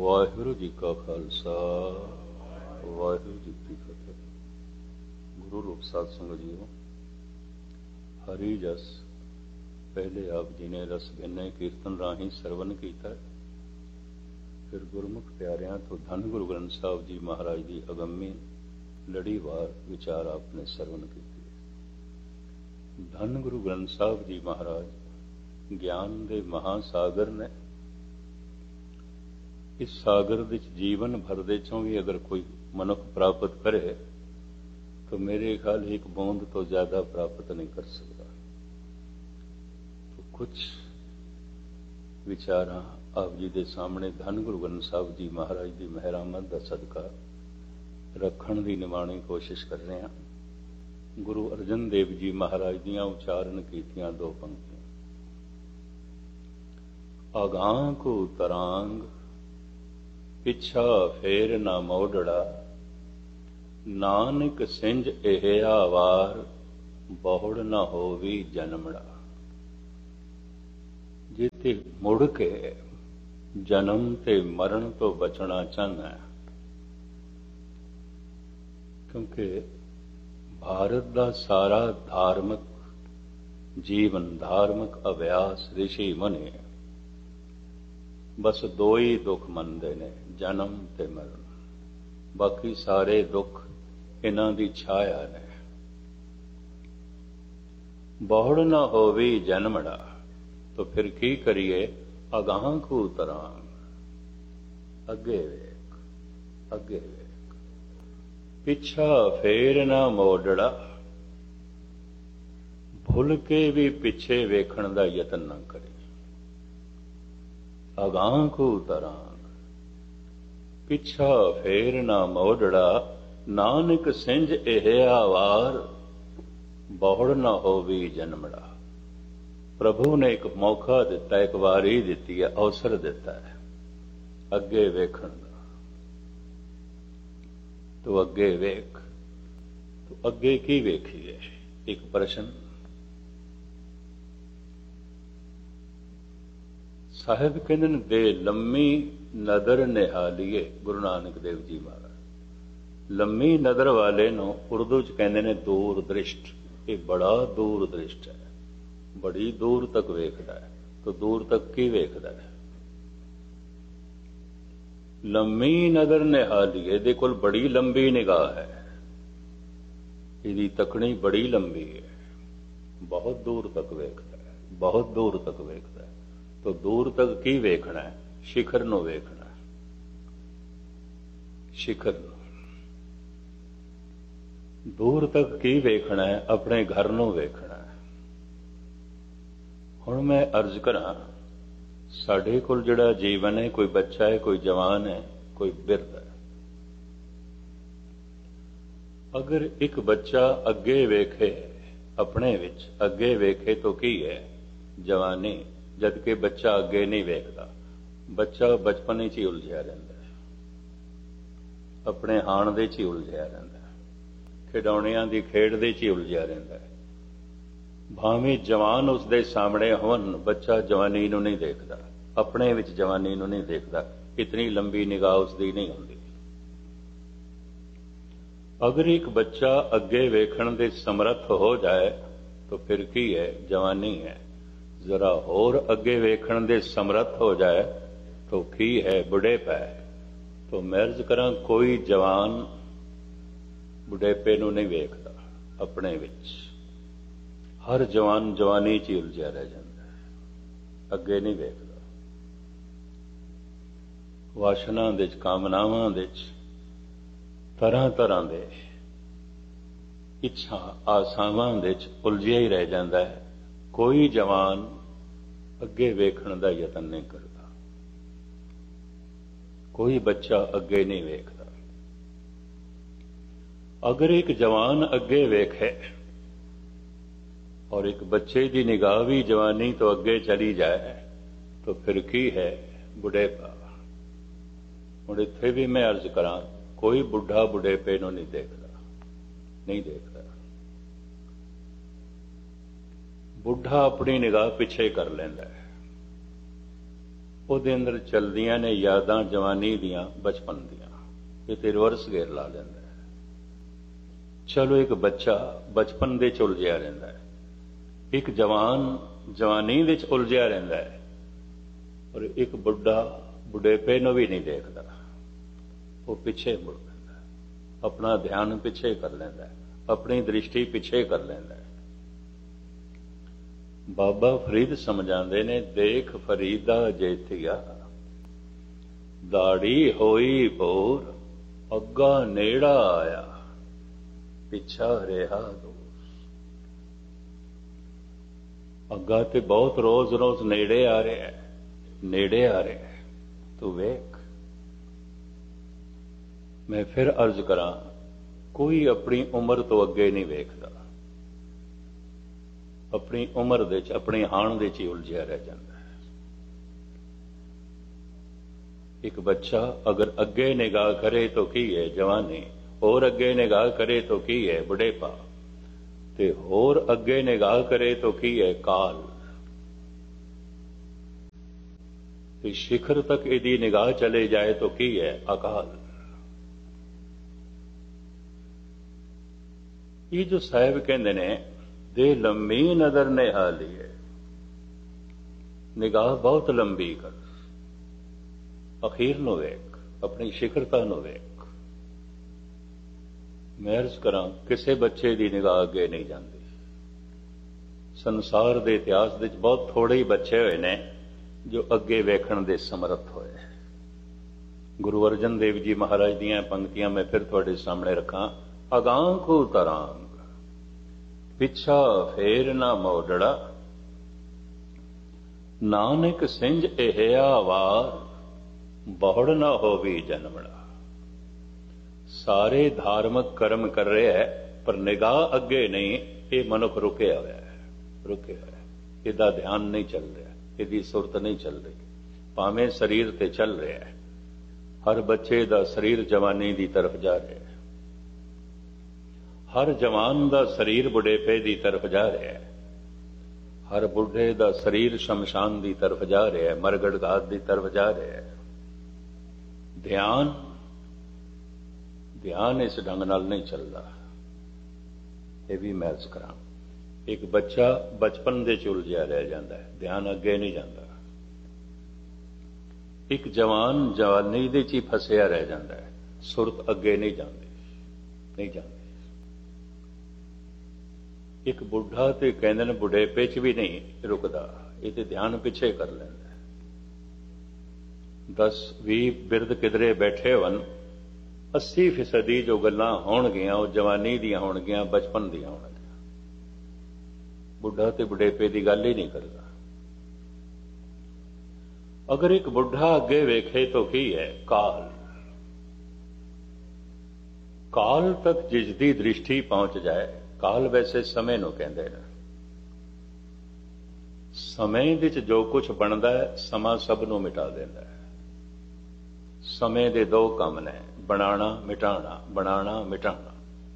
ਵਾਹਿਗੁਰੂ ਜੀ ਕਾ ਖਾਲਸਾ ਵਾਹਿਗੁਰੂ ਜੀ ਕੀ ਫਤਿਹ। ਗੁਰੂ ਰੂਪ ਸਾਧ ਸੰਗਤ ਜੀਓ, ਹਰੀ ਜਸ ਪਹਿਲੇ ਆਪ ਜੀ ਨੇ ਰਸ ਗਿਨੇ ਕੀਰਤਨ ਰਾਹੀਂ ਸਰਵਨ ਕੀਤਾ। ਫਿਰ ਗੁਰਮੁਖ ਪਿਆਰਿਆਂ ਤੋਂ ਧੰਨ ਗੁਰੂ ਗ੍ਰੰਥ ਸਾਹਿਬ ਜੀ ਮਹਾਰਾਜ ਦੀ ਅਗੰਮੀ ਲੜੀਵਾਰ ਵਿਚਾਰ ਆਪ ਨੇ ਸਰਵਨ ਕੀਤੀ। ਧੰਨ ਗੁਰੂ ਗ੍ਰੰਥ ਸਾਹਿਬ ਜੀ ਮਹਾਰਾਜ ਗਿਆਨ ਦੇ ਮਹਾਸਾਗਰ ਨੇ। ਇਸ ਸਾਗਰ ਵਿੱਚ ਜੀਵਨ ਭਰ ਦੇ ਚੋਂ ਵੀ ਅਗਰ ਕੋਈ ਮਨੁੱਖ ਪ੍ਰਾਪਤ ਕਰੇ ਤਾਂ ਮੇਰੇ ਖਿਆਲ ਇੱਕ ਬੂੰਦ ਤੋਂ ਜ਼ਿਆਦਾ ਪ੍ਰਾਪਤ ਨਹੀਂ ਕਰ ਸਕਦਾ। ਕੁਝ ਵਿਚਾਰਾਂ ਆਪ ਜੀ ਦੇ ਸਾਹਮਣੇ ਧੰਨ ਗੁਰੂ ਗ੍ਰੰਥ ਸਾਹਿਬ ਜੀ ਮਹਾਰਾਜ ਦੀ ਮਿਹਰਾਮਤ ਦਾ ਸਦਕਾ ਰੱਖਣ ਦੀ ਨਿਮਾਣੀ ਕੋਸ਼ਿਸ਼ ਕਰ ਰਹੇ ਹਾਂ। ਗੁਰੂ ਅਰਜਨ ਦੇਵ ਜੀ ਮਹਾਰਾਜ ਦੀਆਂ ਉਚਾਰਨ ਕੀਤੀਆਂ ਦੋ ਪੰਕਤੀਆਂ। ਅਗਾਂਹ ਕੋ ਤਰਾਂਗ ਪਿਛਾ ਫੇਰ ਨਾ ਮੋੜੜਾ, ਨਾਨਕ ਸਿੰਜ ਇਹ ਆਵਾਰ ਬਹੁੜ ਨਾ ਹੋਵੀ ਜਨਮੜਾ। ਜਿੱਥੇ ਮੁੜ ਕੇ ਜਨਮ ਤੇ ਮਰਨ ਤੋਂ ਬਚਣਾ ਚਾਹੁੰਦਾ ਹੈ, ਕਿਉਂਕਿ ਭਾਰਤ ਦਾ ਸਾਰਾ ਧਾਰਮਿਕ ਜੀਵਨ, ਧਾਰਮਿਕ ਅਭਿਆਸ ਰਿਸ਼ੀ ਮੁਨੀ ਬਸ ਦੋ ਹੀ ਦੁੱਖ ਮੰਨਦੇ ਨੇ, ਜਨਮ ਤੇ ਮਰਨ। ਬਾਕੀ ਸਾਰੇ ਦੁੱਖ ਇਹਨਾਂ ਦੀ ਛਾਇਆ ਨੇ। ਬਹੁੜ ਨਾ ਹੋਵੀ ਜਨਮੜਾ, ਤਾਂ ਫਿਰ ਕੀ ਕਰੀਏ? ਅਗਾਂਹ ਕੂ ਤਰਾਂਗ, ਅੱਗੇ ਵੇਖ, ਅੱਗੇ ਵੇਖ। ਪਿੱਛਾ ਫੇਰ ਨਾ ਮੋੜੜਾ, ਭੁੱਲ ਕੇ ਵੀ ਪਿੱਛੇ ਵੇਖਣ ਦਾ ਯਤਨ ਨਾ ਕਰੇ। ਅਗਾਂਹ ਕੂ ਤਰਾਂਗ ਪਿੱਛਾ ਫੇਰ ਨਾ ਮੋੜੜਾ, ਨਾਨਕ ਸਿੰਜ ਇਹ ਆਵਾਰ ਬਹੁੜ ਨਾ ਹੋਵੀ ਜਨਮੜਾ। ਪ੍ਰਭੂ ਨੇ ਇੱਕ ਮੌਕਾ ਦਿੱਤਾ, ਇੱਕ ਵਾਰੀ ਦਿੱਤੀ ਹੈ, ਅਵਸਰ ਦਿੱਤਾ ਹੈ ਅੱਗੇ ਵੇਖਣ ਦਾ। ਤੂੰ ਅੱਗੇ ਵੇਖ। ਤੂੰ ਅੱਗੇ ਕੀ ਵੇਖੀਏ? ਇੱਕ ਪ੍ਰਸ਼ਨ। ਸਾਹਿਬ ਕਹਿੰਦੇ ਨੇ ਦੇ ਲੰਮੀ ਨਦਰ ਨਿਹਾਲੀਏ। ਗੁਰੂ ਨਾਨਕ ਦੇਵ ਜੀ ਮਹਾਰਾਜ ਲੰਮੀ ਨਦਰ ਵਾਲੇ ਨੂੰ ਉਰਦੂ ਚ ਕਹਿੰਦੇ ਨੇ ਦੂਰ ਦ੍ਰਿਸ਼ਟ। ਇਹ ਬੜਾ ਦੂਰ ਦ੍ਰਿਸ਼ਟ ਹੈ, ਬੜੀ ਦੂਰ ਤੱਕ ਵੇਖਦਾ ਹੈ। ਤਾਂ ਦੂਰ ਤੱਕ ਕੀ ਵੇਖਦਾ ਹੈ? ਲੰਮੀ ਨਦਰ ਨਿਹਾਲੀਏ, ਇਹਦੇ ਕੋਲ ਬੜੀ ਲੰਬੀ ਨਿਗਾਹ ਹੈ, ਇਹਦੀ ਤੱਕਣੀ ਬੜੀ ਲੰਬੀ ਹੈ, ਬਹੁਤ ਦੂਰ ਤੱਕ ਵੇਖਦਾ ਹੈ, ਬਹੁਤ ਦੂਰ ਤੱਕ ਵੇਖਦਾ ਹੈ। ਤਾਂ ਦੂਰ ਤੱਕ ਕੀ ਵੇਖਣਾ ਹੈ? ਸਿਖਰ ਨੂੰ ਵੇਖਣਾ, ਸਿਖਰ ਨੂੰ। ਦੂਰ ਤੱਕ ਕੀ ਵੇਖਣਾ ਹੈ? ਆਪਣੇ ਘਰ ਨੂੰ ਵੇਖਣਾ ਹੈ। ਹੁਣ ਮੈਂ ਅਰਜ਼ ਕਰਾਂ, ਸਾਡੇ ਕੋਲ ਜਿਹੜਾ ਜੀਵਨ ਹੈ, ਕੋਈ ਬੱਚਾ ਹੈ, ਕੋਈ ਜਵਾਨ ਹੈ, ਕੋਈ ਬਿਰਧ ਹੈ। ਅਗਰ ਇੱਕ ਬੱਚਾ ਅੱਗੇ ਵੇਖੇ, ਆਪਣੇ ਵਿੱਚ ਅੱਗੇ ਵੇਖੇ ਤਾਂ ਕੀ ਹੈ? ਜਵਾਨੀ। ਜਦ ਕਿ ਬੱਚਾ ਅੱਗੇ ਨਹੀਂ ਵੇਖਦਾ, ਬੱਚਾ ਬਚਪਨ ਵਿੱਚ ਹੀ ਉਲਝਿਆ ਰਹਿੰਦਾ ਹੈ, ਆਪਣੇ ਹਾਣ ਦੇ ਚ ਹੀ ਉਲਝਿਆ ਰਹਿੰਦਾ ਹੈ, ਖਿਡੌਣਿਆਂ ਦੀ ਖੇਡ ਦੇ ਚ ਹੀ ਉਲਝਿਆ ਰਹਿੰਦਾ ਹੈ। ਭਾਵੇਂ ਜਵਾਨ ਉਸਦੇ ਸਾਹਮਣੇ ਹੋਣ, ਬੱਚਾ ਜਵਾਨੀ ਨੂੰ ਨਹੀਂ ਦੇਖਦਾ, ਆਪਣੇ ਵਿੱਚ ਜਵਾਨੀ ਨੂੰ ਨਹੀਂ ਦੇਖਦਾ। ਇਤਨੀ ਲੰਬੀ ਨਿਗਾਹ ਉਸਦੀ ਨਹੀਂ ਹੁੰਦੀ। ਅਗਰ ਇੱਕ ਬੱਚਾ ਅੱਗੇ ਵੇਖਣ ਦੇ ਸਮਰੱਥ ਹੋ ਜਾਏ ਤਾਂ ਫਿਰ ਕੀ ਹੈ? ਜਵਾਨੀ ਹੈ। ਜ਼ਰਾ ਹੋਰ ਅੱਗੇ ਵੇਖਣ ਦੇ ਸਮਰੱਥ ਹੋ ਜਾਏ ਤਾਂ ਕੀ ਹੈ? ਬੁਢੇਪਾ ਹੈ। ਤਾਂ ਮੈਂ ਅਰਜ਼ ਕਰਾਂ, ਕੋਈ ਜਵਾਨ ਬੁਢੇਪੇ ਨੂੰ ਨਹੀਂ ਵੇਖਦਾ ਆਪਣੇ ਵਿੱਚ। ਹਰ ਜਵਾਨ ਜਵਾਨੀ ਚ ਹੀ ਉਲਝਿਆ ਰਹਿ ਜਾਂਦਾ ਹੈ, ਅੱਗੇ ਨਹੀਂ ਵੇਖਦਾ। ਵਾਸ਼ਨਾ ਦੇ ਚ, ਕਾਮਨਾਵਾਂ ਦੇ ਚ, ਤਰ੍ਹਾਂ ਤਰ੍ਹਾਂ ਦੇ ਇੱਛਾ ਆਸਾਵਾਂ ਦੇ ਚ ਉਲਝਿਆ ਹੀ ਰਹਿ ਜਾਂਦਾ ਹੈ। ਕੋਈ ਜਵਾਨ ਅੱਗੇ ਵੇਖਣ ਦਾ ਯਤਨ ਨਹੀਂ ਕਰਦਾ, ਕੋਈ ਬੱਚਾ ਅੱਗੇ ਨਹੀਂ ਵੇਖਦਾ। ਅਗਰ ਇੱਕ ਜਵਾਨ ਅੱਗੇ ਵੇਖੇ ਔਰ ਇੱਕ ਬੱਚੇ ਦੀ ਨਿਗਾਹ ਵੀ ਜਵਾਨੀ ਤੋਂ ਅੱਗੇ ਚਲੀ ਜਾਏ ਤਾਂ ਫਿਰ ਕੀ ਹੈ? ਬੁਢੇਪਾ। ਹੁਣ ਇੱਥੇ ਵੀ ਮੈਂ ਅਰਜ਼ ਕਰਾਂ, ਕੋਈ ਬੁੱਢਾ ਬੁਢੇਪੇ ਨੂੰ ਨਹੀਂ ਦੇਖਦਾ, ਨਹੀਂ ਦੇਖਦਾ। ਬੁੱਢਾ ਆਪਣੀ ਨਿਗਾਹ ਪਿੱਛੇ ਕਰ ਲੈਂਦਾ ਹੈ, ਉਹਦੇ ਅੰਦਰ ਚਲਦੀਆਂ ਨੇ ਯਾਦਾਂ ਜਵਾਨੀ ਦੀਆਂ, ਬਚਪਨ ਦੀਆਂ। ਇਹ ਤੇ ਰਿਵਰਸ ਗੇਅਰ ਲਾ ਲੈਂਦਾ ਹੈ। ਚਲੋ ਇੱਕ ਬੱਚਾ ਬਚਪਨ ਦੇ 'ਚ ਉਲਝਿਆ ਰਹਿੰਦਾ ਹੈ, ਇੱਕ ਜਵਾਨ ਜਵਾਨੀ ਦੇ 'ਚ ਉਲਝਿਆ ਰਹਿੰਦਾ ਹੈ, ਔਰ ਇੱਕ ਬੁੱਢਾ ਬੁਢੇਪੇ ਨੂੰ ਵੀ ਨਹੀਂ ਦੇਖਦਾ। ਉਹ ਪਿੱਛੇ ਮੁੜ ਪੈਂਦਾ, ਆਪਣਾ ਧਿਆਨ ਪਿੱਛੇ ਕਰ ਲੈਂਦਾ, ਆਪਣੀ ਦ੍ਰਿਸ਼ਟੀ ਪਿੱਛੇ ਕਰ ਲੈਂਦਾ। ਬਾਬਾ ਫਰੀਦ ਸਮਝਾਉਂਦੇ ਨੇ, ਦੇਖ ਫਰੀਦਾ ਜੇਤੀਆ, ਦਾੜੀ ਹੋਈ ਭੋਰ, ਅੱਗਾ ਨੇੜਾ ਆਇਆ, ਪਿੱਛਾ ਰਿਹਾ ਦੂਰ। ਅੱਗਾ ਤੇ ਬਹੁਤ ਰੋਜ਼ ਰੋਜ਼ ਨੇੜੇ ਆ ਰਿਹਾ ਹੈ, ਨੇੜੇ ਆ ਰਿਹਾ ਹੈ, ਤੂੰ ਵੇਖ। ਮੈਂ ਫਿਰ ਅਰਜ਼ ਕਰਾਂ, ਕੋਈ ਆਪਣੀ ਉਮਰ ਤੋਂ ਅੱਗੇ ਨਹੀਂ ਵੇਖਦਾ। ਆਪਣੀ ਉਮਰ ਦੇ 'ਚ, ਆਪਣੀ ਹਾਣ ਦੇ 'ਚ ਹੀ ਉਲਝਿਆ ਰਹਿ ਜਾਂਦਾ ਹੈ। ਇੱਕ ਬੱਚਾ ਅਗਰ ਅੱਗੇ ਨਿਗਾਹ ਕਰੇ ਤਾਂ ਕੀ ਹੈ ਜਵਾਨੀ, ਹੋਰ ਅੱਗੇ ਨਿਗਾਹ ਕਰੇ ਤਾਂ ਕੀ ਹੈ ਬੁਢੇਪਾ, ਤੇ ਹੋਰ ਅੱਗੇ ਨਿਗਾਹ ਕਰੇ ਤਾਂ ਕੀ ਹੈ ਕਾਲ। ਤੇ शिखर तक यदि निगाह चले जाए तो की है अकाल। ये जो साहब कहते ने, दे लंबी नजर ने हाली है, निगाह बहुत लंबी कर, अखीर नु वेख, अपनी शिखरता नु वेख। मैं अर्ज करा, किसी बच्चे की निगाह अगे नहीं जाती। संसार के इतिहास में बहुत थोड़े ही बच्चे हुए ने जो अगे वेखण दे समर्थ होए। गुरु अर्जन देव जी महाराज दियां पंक्तियां मैं फिर तुहाडे सामने रखा। अगांखू तरांग पिछा फेर ना मोड़ड़ा, नानक सिंज एहिया वार, बहुड़ ना होवी जन्मड़ा। सारे धार्मिक कर्म कर रहे है पर निगाह अगे नहीं, ये मनुख रुके हुआ है, रुके हुआ है, इहदा ध्यान नहीं चल रहा, ਇਹਦੀ ਸੁਰਤ ਨਹੀਂ ਚੱਲ ਰਹੀ। ਭਾਵੇਂ ਸਰੀਰ ਤੇ ਚੱਲ ਰਿਹਾ ਹੈ, ਹਰ ਬੱਚੇ ਦਾ ਸਰੀਰ ਜਵਾਨੀ ਦੀ ਤਰਫ ਜਾ ਰਿਹਾ ਹੈ, ਹਰ ਜਵਾਨ ਦਾ ਸਰੀਰ ਬੁਢੇਪੇ ਦੀ ਤਰਫ ਜਾ ਰਿਹਾ ਹੈ, ਹਰ ਬੁੱਢੇ ਦਾ ਸਰੀਰ ਸ਼ਮਸ਼ਾਨ ਦੀ ਤਰਫ ਜਾ ਰਿਹਾ ਹੈ, ਮਰਗੜ ਘਾਤ ਦੀ ਤਰਫ ਜਾ ਰਿਹਾ ਹੈ। ਧਿਆਨ ਇਸ ਢੰਗ ਨਾਲ ਨਹੀਂ ਚੱਲਦਾ। ਇਹ ਵੀ ਮੈਂ ਅਰਜ਼ ਕਰਾਂ, एक बच्चा बचपन दे च उलझिया रह जाता है, ध्यान अगे नहीं जाता। एक जवान जवानी दे च ही फसिया रह जाता है, सुरत अगे नहीं जाती, नहीं जाती। एक बुढ़ा तो कहते हैं बुढ़ेपे च भी नहीं रुकता, ये तो ध्यान पिछे कर लेंदा है। 10-20 बिरद किधरे बैठे होन, 80% जो गल्लां होणगियां वो जवानी दियां होणगियां, बचपन दियां होणगियां। बुढ़ा तो बुढ़ेपे की गल ही नहीं करता। अगर एक बुढ़ा अगे वेखे तो की है काल। काल तक जिसकी दृष्टि पहुंच जाए, काल वैसे समय नूं कहंदे ने। समय विच जो कुछ बनता है समा सब नूं मिटा देता है। समय दे दो काम ने, बनाना मिटाना, बनाना मिटाना।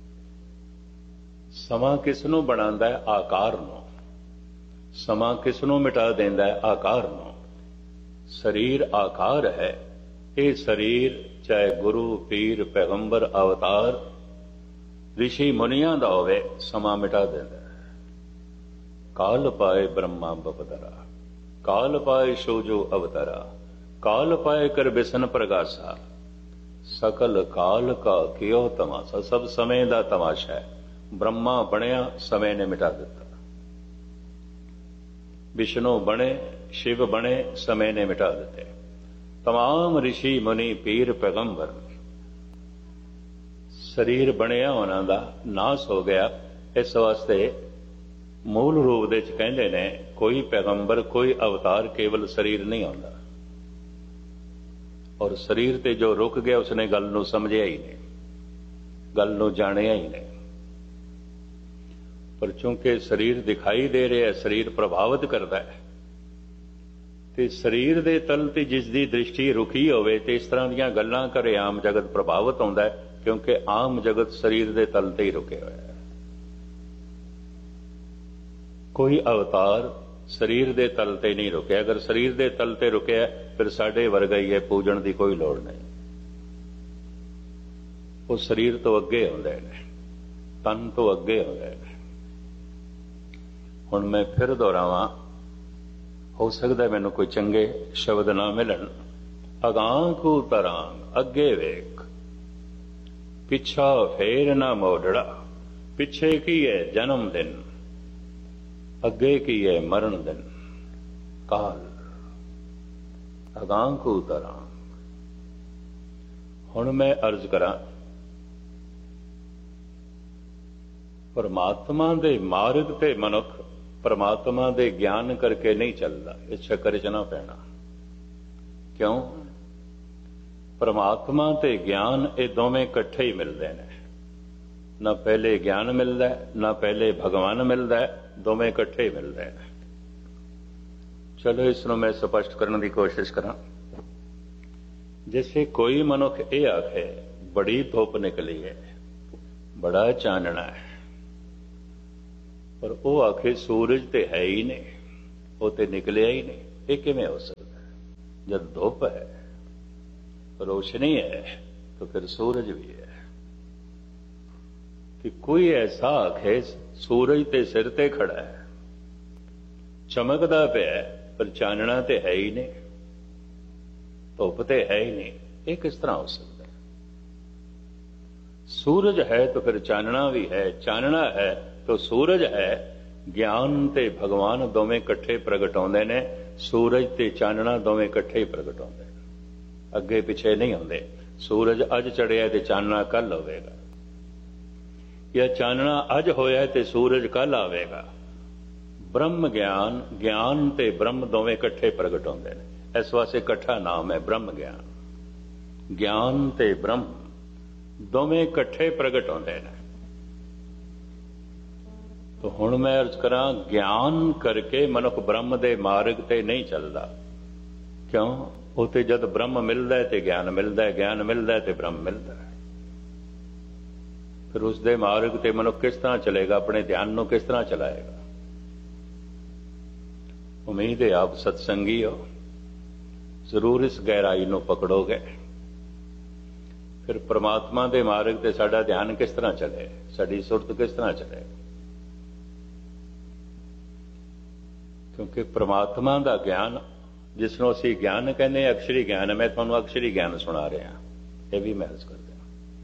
समा किस नूं बनांदा है? आकार नूं। समा किस नूं मिटा देंदा है? आकार नूं। शरीर आकार है, ये शरीर चाहे गुरु पीर पैगंबर अवतार ऋषि मुनियां दा होवे, समा मिटा देंदा है। काल पाए ब्रह्मा बपदरा, काल पाए शोजो अवतारा, काल पाए कर बिसन प्रगासा, सकल काल का कियो तमाशा। सब समय दा तमाशा है। ब्रह्मा बनिया, समय ने मिटा दिता। विष्णु बने, शिव बने, समय ने मिटा दिते। तमाम ऋषि मुनि पीर पैगंबर शरीर बनिया उन्हां दा नाश हो गया। इस वास्ते मूल रूप दे च कहंदे ने, कोई पैगंबर कोई अवतार केवल शरीर नहीं आंदा, और शरीर ते जो रुक गया उसने गल नूं समझिया ही नहीं, गल नूं जाणिया ही नहीं। पर चूंकि शरीर दिखाई दे रहा है, शरीर प्रभावित करता है, तो शरीर के तल ते जिसकी दृष्टि रुकी होवे ते इस तरह दीयां गल्लां करे आम जगत प्रभावित होंदा है, क्योंकि आम जगत शरीर के तल ते ही रुके हुए है। कोई अवतार ਸਰੀਰ ਦੇ ਤਲ ਤੇ ਨਹੀਂ ਰੁਕਿਆ। ਅਗਰ ਸਰੀਰ ਦੇ ਤਲ ਤੇ ਰੁਕਿਆ ਫਿਰ ਸਾਡੇ ਵਰਗਾ ਹੀ ਹੈ, ਪੂਜਣ ਦੀ ਕੋਈ ਲੋੜ ਨਹੀਂ। ਉਹ ਸਰੀਰ ਤੋਂ ਅੱਗੇ ਹੁੰਦੇ ਨੇ, ਤਨ ਤੋਂ ਅੱਗੇ ਹੁੰਦੇ ਨੇ। ਹੁਣ ਮੈਂ ਫਿਰ ਦੁਹਰਾਵਾਂ, ਹੋ ਸਕਦਾ ਮੈਨੂੰ ਕੋਈ ਚੰਗੇ ਸ਼ਬਦ ਨਾ ਮਿਲਣ। ਅਗਾਂਹ ਕੂ ਤਰਾਂਗ, ਅੱਗੇ ਵੇਖ, ਪਿੱਛਾ ਫੇਰ ਨਾ ਮੋੜੜਾ। ਪਿੱਛੇ ਕੀ ਹੈ ਜਨਮ ਦਿਨ, ਅੱਗੇ ਕੀ ਹੈ ਮਰਨ ਦਿਨ ਕਾਲ। ਅਗਾਂਹ ਕੂ ਤਰਾਂਗ। ਹੁਣ ਮੈਂ ਅਰਜ਼ ਕਰਾਂ, ਪਰਮਾਤਮਾ ਦੇ ਮਾਰਗ ਤੇ ਮਨੁੱਖ ਪਰਮਾਤਮਾ ਦੇ ਗਿਆਨ ਕਰਕੇ ਨਹੀਂ ਚੱਲਦਾ। ਇਸ ਚੱਕਰ 'ਚ ਨਾ ਪੈਣਾ। ਕਿਉਂ? ਪਰਮਾਤਮਾ ਤੇ ਗਿਆਨ ਇਹ ਦੋਵੇਂ ਇਕੱਠੇ ਹੀ ਮਿਲਦੇ ਨੇ। ਨਾ ਪਹਿਲੇ ਗਿਆਨ ਮਿਲਦਾ, ਨਾ ਪਹਿਲੇ ਭਗਵਾਨ ਮਿਲਦਾ, ਦੋਵੇਂ ਇਕੱਠੇ ਹੀ ਮਿਲਦੇ ਨੇ। ਚਲੋ ਇਸ ਨੂੰ ਮੈਂ ਸਪਸ਼ਟ ਕਰਨ ਦੀ ਕੋਸ਼ਿਸ਼ ਕਰਾਂ। ਜਿਵੇਂ ਕੋਈ ਮਨੁੱਖ ਇਹ ਆਖੇ ਬੜੀ ਧੁੱਪ ਨਿਕਲੀ ਹੈ, ਬੜਾ ਚਾਨਣਾ ਹੈ, ਪਰ ਉਹ ਆਖੇ ਸੂਰਜ ਤੇ ਹੈ ਹੀ ਨਹੀਂ, ਉਹ ਤੇ ਨਿਕਲਿਆ ਹੀ ਨਹੀਂ। ਇਹ ਕਿਵੇਂ ਹੋ ਸਕਦਾ? ਜਦ ਧੁੱਪ ਹੈ, रोशनी है, तो फिर सूरज भी है। कि कोई ऐसा आखे सूरज ते सिर ते खड़ा है, चमकदा पिया है, पर चानना ते है ही नहीं, धुप ते है ही नहीं। ये किस तरह हो सकता है? सूरज है तो फिर चानना भी है, चानना है तो सूरज है। ज्ञान ते भगवान दोवें इकट्ठे प्रगट होंदे ने, सूरज ते चानना दोवें इकट्ठे ही प्रगट होंदे ने, ਅੱਗੇ ਪਿੱਛੇ ਨਹੀਂ ਹੁੰਦੇ। ਸੂਰਜ ਅੱਜ ਚੜਿਆ ਤੇ ਚਾਨਣਾ ਕੱਲ ਹੋਵੇਗਾ, ਜਾਂ ਚਾਨਣਾ ਅੱਜ ਹੋਇਆ ਤੇ ਸੂਰਜ ਕੱਲ ਆਵੇਗਾ। ਬ੍ਰਹਮ ਗਿਆਨ, ਗਿਆਨ ਤੇ ਬ੍ਰਹਮ ਦੋਵੇਂ ਇਕੱਠੇ ਪ੍ਰਗਟ ਹੁੰਦੇ ਨੇ। ਇਸ ਵਾਸਤੇ ਇਕੱਠਾ ਨਾਮ ਹੈ ਬ੍ਰਹਮ ਗਿਆਨ। ਗਿਆਨ ਤੇ ਬ੍ਰਹਮ ਦੋਵੇਂ ਇਕੱਠੇ ਪ੍ਰਗਟ ਹੁੰਦੇ ਨੇ। ਤਾਂ ਹੁਣ ਮੈਂ ਅਰਜ਼ ਕਰਾਂ, ਗਿਆਨ ਕਰਕੇ ਮਨੁੱਖ ਬ੍ਰਹਮ ਦੇ ਮਾਰਗ ਤੇ ਨਹੀਂ ਚੱਲਦਾ। ਕਿਉਂ? ਉੱਥੇ ਜਦ ਬ੍ਰਹਮ ਮਿਲਦਾ ਹੈ ਤੇ ਗਿਆਨ ਮਿਲਦਾ ਹੈ, ਗਿਆਨ ਮਿਲਦਾ ਹੈ ਤੇ ਬ੍ਰਹਮ ਮਿਲਦਾ ਹੈ। ਫਿਰ ਉਸ ਦੇ ਮਾਰਗ ਤੇ ਮਨੁੱਖ ਕਿਸ ਤਰ੍ਹਾਂ ਚਲੇਗਾ? ਆਪਣੇ ਧਿਆਨ ਨੂੰ ਕਿਸ ਤਰ੍ਹਾਂ ਚਲਾਏਗਾ? ਉਮੀਦ ਹੈ ਆਪ ਸਤਸੰਗੀ ਹੋ, ਜ਼ਰੂਰ ਇਸ ਗਹਿਰਾਈ ਨੂੰ ਪਕੜੋਗੇ। ਫਿਰ ਪ੍ਰਮਾਤਮਾ ਦੇ ਮਾਰਗ ਤੇ ਸਾਡਾ ਧਿਆਨ ਕਿਸ ਤਰ੍ਹਾਂ ਚਲੇ, ਸਾਡੀ ਸੁਰਤ ਕਿਸ ਤਰ੍ਹਾਂ ਚਲੇ? ਕਿਉਂਕਿ ਪ੍ਰਮਾਤਮਾ ਦਾ ਗਿਆਨ, ਜਿਸ ਨੂੰ ਅਸੀਂ ਗਿਆਨ ਕਹਿੰਦੇ ਹਾਂ, ਅਕਸ਼ਰੀ ਗਿਆਨ ਹੈ। ਮੈਂ ਤੁਹਾਨੂੰ ਅਕਸ਼ਰੀ ਗਿਆਨ ਸੁਣਾ ਰਿਹਾ, ਇਹ ਵੀ ਮੈਂ ਅਰਜ਼ ਕਰ ਦਿਆਂ।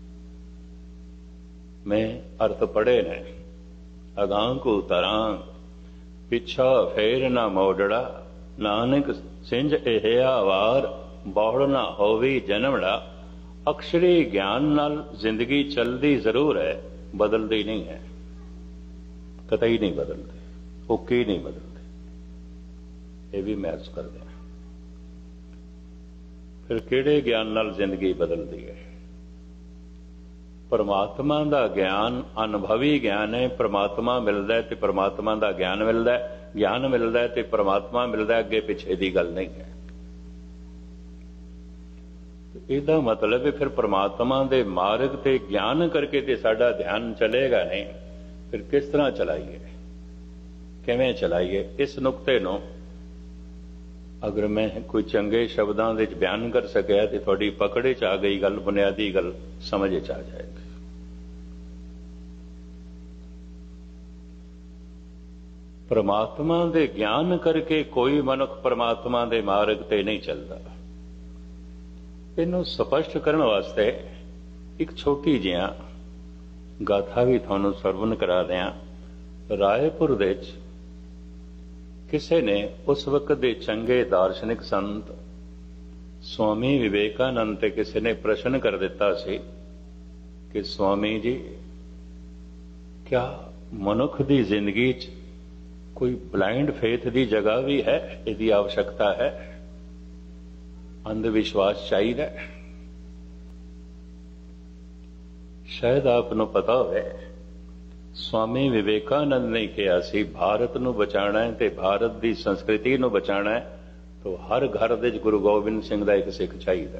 ਮੈਂ ਅਰਥ ਪੜ੍ਹੇ ਨੇ। ਅਗਾਂਹ ਕੂ ਤਰਾਂਗ, ਪਿੱਛਾ ਫੇਰ ਨਾ ਮੋੜੜਾ। ਨਾਨਕ ਸਿੰਝ ਇਹ ਵਾਰ, ਬਹੁੜ ਨਾ ਹੋਵੀ ਜਨਮੜਾ। ਅਕਸ਼ਰੀ ਗਿਆਨ ਨਾਲ ਜ਼ਿੰਦਗੀ ਚੱਲਦੀ ਜ਼ਰੂਰ ਹੈ, ਬਦਲਦੀ ਨਹੀਂ ਹੈ, ਕਤਈ ਨਹੀਂ ਬਦਲਦੀ, ਹੁੱਕੀ ਨਹੀਂ ਬਦਲਦੀ। ਇਹ ਵੀ ਮੈਂ ਅਰਜ਼ ਕਰ ਦਿਆਂ। ਫਿਰ ਕਿਹੜੇ ਗਿਆਨ ਨਾਲ ਜ਼ਿੰਦਗੀ ਬਦਲਦੀ ਹੈ? ਪਰਮਾਤਮਾ ਦਾ ਗਿਆਨ ਅਨੁਭਵੀ ਗਿਆਨ ਹੈ। ਪਰਮਾਤਮਾ ਮਿਲਦਾ ਹੈ ਤੇ ਪਰਮਾਤਮਾ ਦਾ ਗਿਆਨ ਮਿਲਦਾ ਹੈ, ਗਿਆਨ ਮਿਲਦਾ ਹੈ ਤੇ ਪਰਮਾਤਮਾ ਮਿਲਦਾ ਹੈ। ਅੱਗੇ ਪਿੱਛੇ ਦੀ ਗੱਲ ਨਹੀਂ ਹੈ। ਇਹਦਾ ਮਤਲਬ ਹੈ ਫਿਰ ਪਰਮਾਤਮਾ ਦੇ ਮਾਰਗ ਤੇ ਗਿਆਨ ਕਰਕੇ ਤੇ ਸਾਡਾ ਧਿਆਨ ਚਲੇਗਾ ਨਹੀਂ। ਫਿਰ ਕਿਸ ਤਰ੍ਹਾਂ ਚਲਾਈਏ, ਕਿਵੇਂ ਚਲਾਈਏ? ਇਸ ਨੁਕਤੇ ਨੂੰ ਅਗਰ ਮੈਂ ਕੋਈ ਚੰਗੇ ਸ਼ਬਦਾਂ ਵਿੱਚ ਬਿਆਨ ਕਰ ਸਕਿਆ ਤੇ ਤੁਹਾਡੀ ਪਕੜੇ 'ਚ ਆ ਗਈ ਗੱਲ, ਬੁਨਿਆਦੀ ਗੱਲ ਸਮਝ 'ਚ ਆ ਜਾਏਗੀ। ਪਰਮਾਤਮਾ ਦੇ ਗਿਆਨ ਕਰਕੇ ਕੋਈ ਮਨੁੱਖ ਪਰਮਾਤਮਾ ਦੇ ਮਾਰਗ ਤੇ ਨਹੀਂ ਚੱਲਦਾ। ਇਹਨੂੰ ਸਪਸ਼ਟ ਕਰਨ ਵਾਸਤੇ ਇੱਕ ਛੋਟੀ ਜਿਹਾ ਗਾਥਾ ਵੀ ਤੁਹਾਨੂੰ ਸਰਵਣ ਕਰਾ ਦਿਆਂ। ਰਾਏਪੁਰ ਵਿੱਚ ਕਿਸੇ ਨੇ ਉਸ ਵਕਤ ਦੇ ਚੰਗੇ ਦਾਰਸ਼ਨਿਕ ਸੰਤ ਸਵਾਮੀ ਵਿਵੇਕਾਨੰਦ ਤੇ ਕਿਸੇ ਨੇ ਪ੍ਰਸ਼ਨ ਕਰ ਦਿੱਤਾ ਸੀ ਕਿ ਸਵਾਮੀ ਜੀ, ਕਿਆ ਮਨੁੱਖ ਦੀ ਜ਼ਿੰਦਗੀ 'ਚ ਕੋਈ ਬਲਾਈਂਡ ਫੇਥ ਦੀ ਜਗ੍ਹਾ ਵੀ ਹੈ? ਇਹਦੀ ਆਵਸ਼ਕਤਾ ਹੈ? ਅੰਧ ਵਿਸ਼ਵਾਸ ਚਾਹੀਦਾ? ਸ਼ਾਇਦ ਆਪ ਨੂੰ ਪਤਾ ਹੋਵੇ, ਸਵਾਮੀ ਵਿਵੇਕਾਨੰਦ ਨੇ ਕਿਹਾ ਸੀ ਭਾਰਤ ਨੂੰ ਬਚਾਉਣਾ ਹੈ ਤੇ ਭਾਰਤ ਦੀ ਸੰਸਕ੍ਰਿਤੀ ਨੂੰ ਬਚਾਉਣਾ ਹੈ ਤਾਂ ਹਰ ਘਰ ਵਿੱਚ ਗੁਰੂ ਗੋਬਿੰਦ ਸਿੰਘ ਦਾ ਇੱਕ ਸਿੱਖ ਚਾਹੀਦਾ।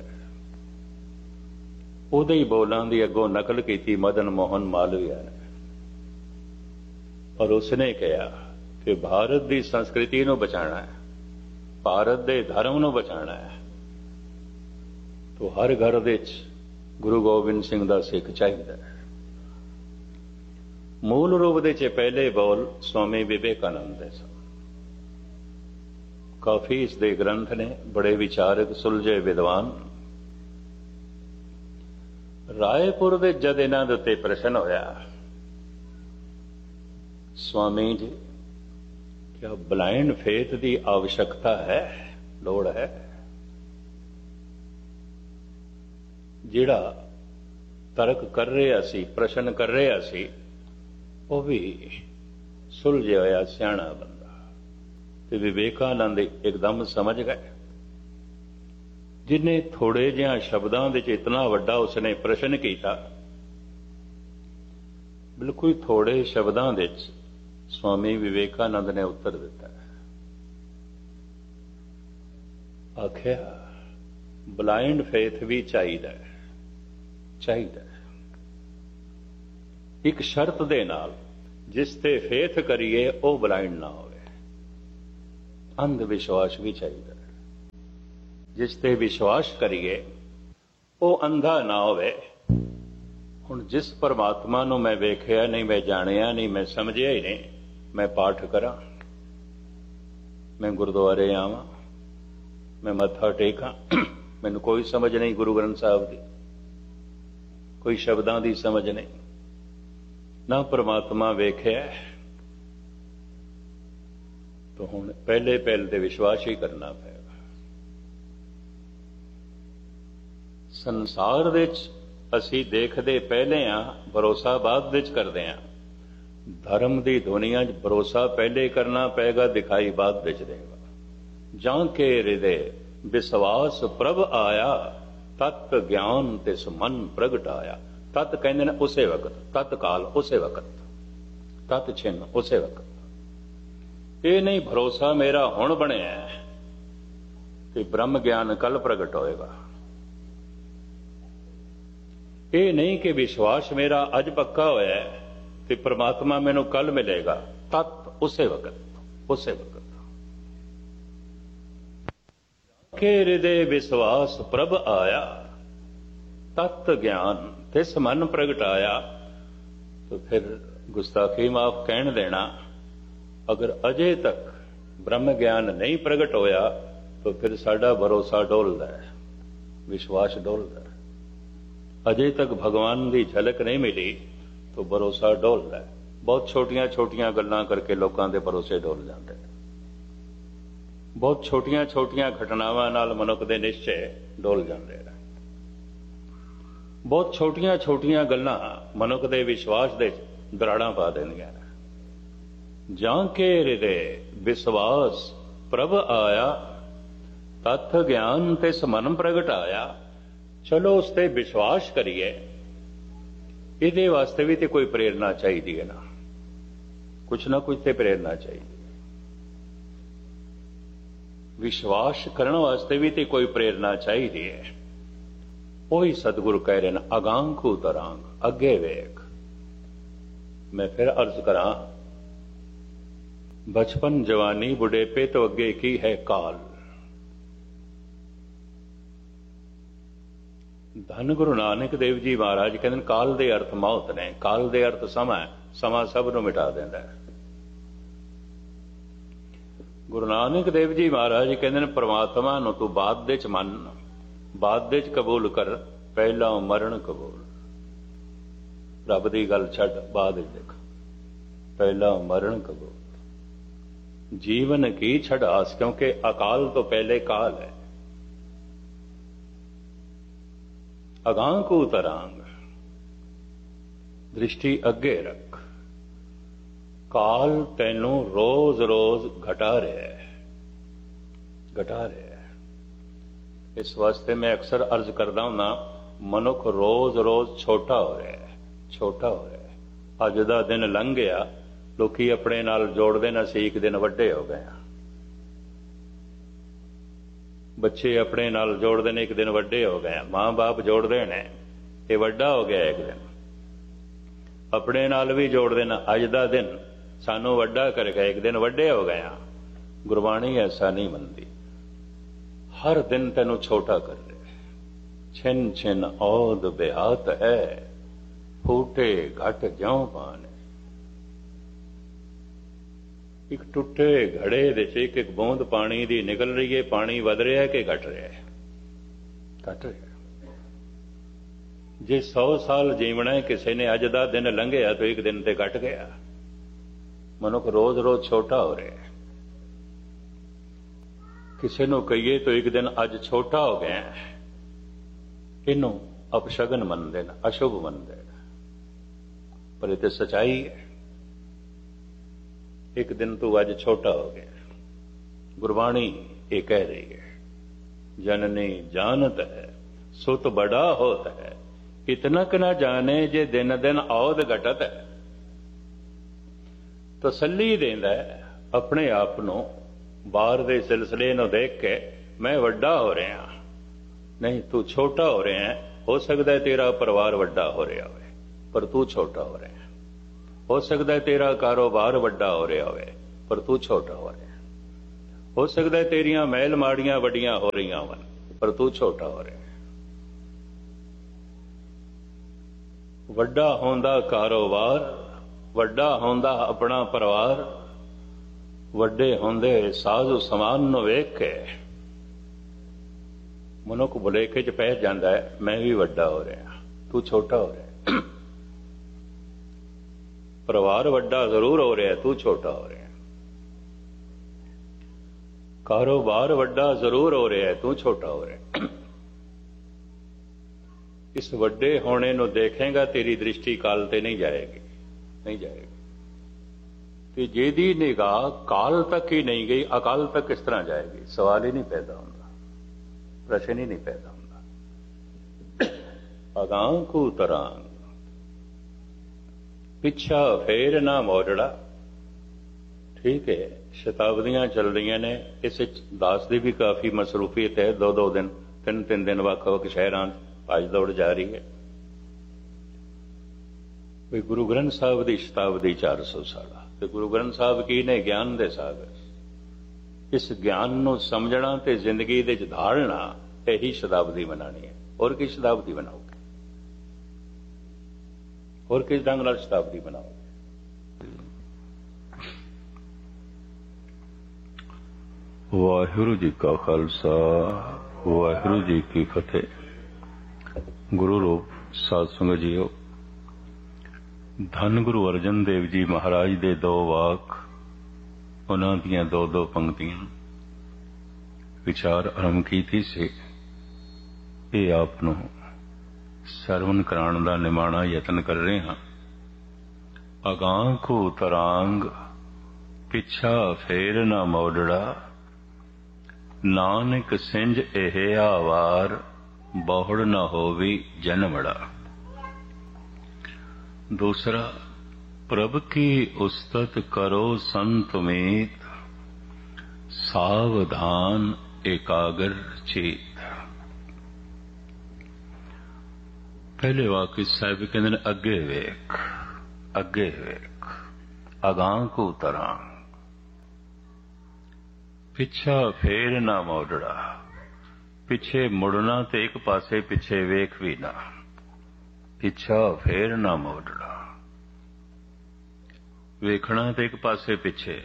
ਉਹਦੇ ਹੀ ਬੋਲਾਂ ਦੀ ਅੱਗੋਂ ਨਕਲ ਕੀਤੀ ਮਦਨ ਮੋਹਨ ਮਾਲਵੀਆ ਨੇ। ਔਰ ਉਸਨੇ ਕਿਹਾ कि भारत की संस्कृति को बचाना है, भारत के धर्म को बचाना है, तो हर घर विच गुरु गोबिंद सिंह का सिख चाहिए। मूल रूप के पहले बोल स्वामी विवेकानंद दे सन। काफी इसके ग्रंथ ने, बड़े विचारक, सुलझे विद्वान। रायपुर में जद इन्हां दे उत्ते प्रश्न होया, स्वामी जी क्या ब्लाइंड फेथ की आवश्यकता है, लोड़ है? जिहड़ा तर्क कर रहा सी, प्रश्न कर रहा सी, वो भी सुलझिया होया सियाणा बंदा। ते विवेकानंद एकदम समझ गए। जिन्हें थोड़े जिहा शब्दों विच इतना वड्डा उसने प्रश्न किया, बिल्कुल थोड़े शब्दों विच स्वामी विवेकानंद ने उत्तर दिता। आखिया ब्लाइंड फेथ भी चाहिए, एक शर्त दे नाल, जिस ते फेथ करिए वो ब्लाइंड ना होवे। अंध विश्वास भी चाहिए, जिस ते विश्वास करिए वो अंधा ना होवे। हुण जिस परमात्मा नूं मैं वेखिया नहीं, मैं जानिया नहीं, मैं समझिया ही नहीं, मैं पाठ करा, मैं गुरुद्वारे आवां, मैं मत्था टेकां, मैनूं कोई समझ नहीं गुरु ग्रंथ साहिब दी, कोई शब्दां दी समझ नहीं, ना परमात्मा वेख्या, तो हुण पहले ते विश्वास ही करना पएगा। संसार विच असीं देखदे पहले आ, भरोसा बाद विच करदे आ। धर्म की दुनिया च भरोसा पहले करना पएगा, दिखाई बाद विच देगा। जां के हृदय विश्वास प्रभ आया, तत् ज्ञान तिस मन प्रगटाया। तत् कहते हैं उसे वक्त, तत्काल उसे वक्त, तत् छिन्न उसे वक्त। ये नहीं भरोसा मेरा हुण बनिया कि ब्रह्म ज्ञान कल प्रगट होएगा। ये नहीं कि विश्वास मेरा अज पक्का होया कि परमात्मा मैनू कल मिलेगा। तत् उसे वक्त, उसे वक्त। के हृदय विश्वास प्रभ आया, तत् ज्ञान तिस मन प्रगटाया। तो फिर गुस्ताखी माफ कहन देना, अगर अजे तक ब्रह्म ज्ञान नहीं प्रगट होया तो फिर साडा भरोसा डोलदा है, विश्वास डोलदा है। अजे तक भगवान की झलक नहीं मिली तो भरोसा डोलदा है। बहुत छोटियां छोटियां गल्लां करके लोगों के भरोसे डोल जाते हैं। बहुत छोटियां छोटियां घटनावां नाल मनुख दे निश्चय डोल जाते हैं। बहुत छोटियां छोटियां गल्लां मनुख दे विश्वास दे दराड़ां पा देंदियां ने। जां के हृदय विश्वास प्रभ आया, तत् ज्ञान तिस मन प्रगटाया। चलो उस ते विश्वास करिए, इहदे वास्ते भी तो कोई प्रेरणा चाहिए है ना, कुछ ना कुछ तो प्रेरणा चाहिए। विश्वास करने वास्ते भी तो कोई प्रेरणा चाहिए है। वही सतगुरु कह रहे हैं, अगांखू तरांग, अगे वेख। मैं फिर अर्ज करा, बचपन जवानी बुढ़ेपे तो अगे की है काल। धन गुरु नानक देव जी महाराज कहते काल दे अर्थ मौत ने, काल दे अर्थ समा है, समा सब नूं मिटा देंदा है। गुरु नानक देव जी महाराज कहते परमात्मा नूं तू बाद दे च मन, बाद दे च कबूल कर, पहला मरण कबूल। रब दी गल छड्ड, बाद विच देख, पहला मरण कबूल। जीवन की छड़ास, क्योंकि अकाल तो पहले काल है। अगांखू तरांग, दृष्टि अगे रख। काल तैनू रोज रोज घटा रहा है, घटा रहा है। इस वास्ते मैं अक्सर अर्ज करता हूं ना, मनुख रोज रोज छोटा हो रहा है, छोटा हो रहा है। अज दा दिन लंघ गया, लोकी अपने नाल जोड़ते ना सी एक दिन वड्डे हो गए। बच्चे अपने नाल जोड़ते हैं, एक दिन वड्डे हो गए। मां बाप जोड़ते हैं, ये वड्डा हो गया एक दिन। अपने नाल भी जोड़ते हैं, अज दा दिन सानू वड्डा करके एक दिन वड्डे हो गए। गुरबाणी ऐसा नहीं मनती, हर दिन तेनू छोटा कर रहे। छिन छिन औद बेहात है, फूटे घट ज्यों पाने। एक टुटे घड़े दे च एक बूंद पानी दी निकल रही है, पानी वध रहा है कि घट रहा है? घट रहा है। जे 100 साल जीवना है, किसी ने अज का दिन लंघिया तो एक दिन ते घट गया। मनुख रोज रोज छोटा हो रहा है। किसी को कहिए तो एक दिन अज छोटा हो गया, इनू अपशगन मनते हैं, अशुभ मनते हैं, पर ये तो सच्चाई है। एक दिन तू अज छोटा हो गया। गुरबाणी ये कह रही है, जननी जानत है सुत बड़ा होत है, इतनक न जाने जे दिन दिन औद घटत है। तसल्ली देंदा है अपने आप नूं, बाहर दे सिलसिले नूं देख के मैं वड्डा हो रहा, नहीं तू छोटा हो रहा है। हो सकता है तेरा परिवार वड्डा हो रहा हो, पर तू छोटा हो रहा है। हो सकता है तेरा कारोबार वड्डा हो रहा हो, पर तू छोटा हो रहा है। हो सकता है तेरियां महल माड़ियां वड्डियां हो रही वन, पर तू छोटा हो रहा है। वड्डा होंदा कारोबार, वड्डा होंदा अपना परिवार, वड्डे होंदे साजो समान नूं वेख के मनुख भुलेखे च पै जांदा है, मैं भी वड्डा हो रहा, तू छोटा हो रहा। परिवार वड्डा जरूर हो रहा है, तू छोटा हो रहा। कारोबार वड्डा जरूर हो रहा है, तू छोटा हो रहा। इस वड्डे होने नूं देखेगा, तेरी दृष्टि काल ते नहीं जाएगी, नहीं जाएगी। तो जेदी निगाह काल तक ही नहीं गई, अकाल तक किस तरह जाएगी? सवाल ही नहीं पैदा होता, प्रश्न ही नहीं पैदा होता। अगां को तरांग पिछा फेर ना मोड़ड़ा। ठीक है, शताब्दियां चल रही ने, इस दास की भी काफी मसरूफियत है। 2-2 दिन 3-3 दिन वक्-वक् शहरां भज दौड़ जा रही है। भी गुरु ग्रंथ साहब की शताब्दी 400 साल, तो गुरु ग्रंथ साहब की ने ज्ञान दे सागर। इस ज्ञान नूं समझना ते जिंदगी दे विच धारना, यही शताब्दी मनानी है। और की शताब्दी बनाओगे? और किस ढंग नाल शताब्दी बनाओगे? वाहिगुरू जी का खालसा, वाहिगुरू जी की फतेह। गुरु रूप साध संगत जीओ, धन गुरु अर्जन देव जी महाराज दे 2 वाक, उन्हां दीयां 2-2 पंक्तियां विचार आरंभ कीती से ये आप नूं सरवण कराण दा निमाणा यतन कर रहे हां। अगां को तरांग पिछा फेर ना मोड़ड़ा, नानक सिंज एह आवार, बहुड़ न होवी जन्मड़ा। दूसरा, प्रभ की उस्तत करो संत मीत, सावधान एकाग्र चेत। पहले वाक्य साहिब कहते हैं अगे वेख, अगे वेख, अगां को तरांग, पिछा फेर ना मोड़ड़ा। पिछे मुड़ना ते एक पासे पिछे वेख भी ना, पिछा फेर ना मोड़ना। वेखना ते एक पासे पिछे,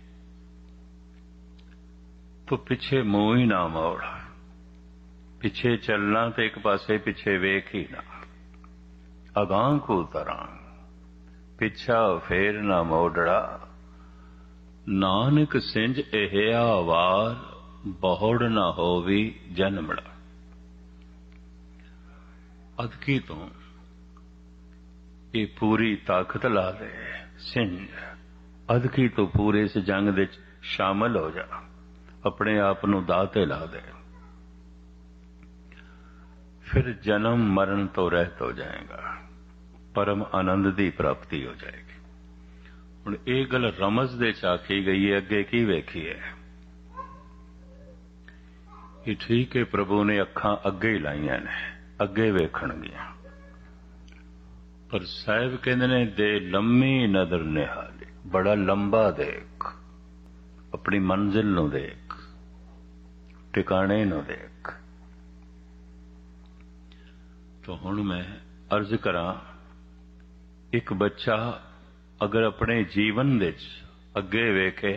तो पिछे मुंह ही ना मोड़। पिछे चलना ते एक पासे पिछे वेख ही ना। अगां को तरांग, पिछा फेर ना मोड़ड़ा, नानक सिंज एह आवार, बहुड़ न होवी जन्मड़ा। अदकी तो ये पूरी ताकत ला दे सिंज, अदकी तो पूरे इस जंग दे शामिल हो जा, अपने आप नूं दाते ला दे, फिर जन्म मरण तो रहत हो जाएगा, परम आनंद की प्राप्ति हो जाएगी। हुण ये गल रमज दे च आखी गई है, अगे की वेखी है? ये ठीक है, प्रभु ने अखां अगे ही लाइया ने, अगे वेखणगियां, पर साहिब कहंदे ने दे लम्मी नदर निहाली। ਬੜਾ ਲੰਬਾ ਦੇਖ, ਆਪਣੀ ਮੰਜ਼ਿਲ ਨੂੰ ਦੇਖ, ਟਿਕਾਣੇ ਨੂੰ ਦੇਖ। ਤਾਂ ਹੁਣ ਮੈਂ ਅਰਜ਼ ਕਰਾਂ, ਇੱਕ ਬੱਚਾ ਅਗਰ ਆਪਣੇ ਜੀਵਨ ਵਿੱਚ ਅੱਗੇ ਵੇਖੇ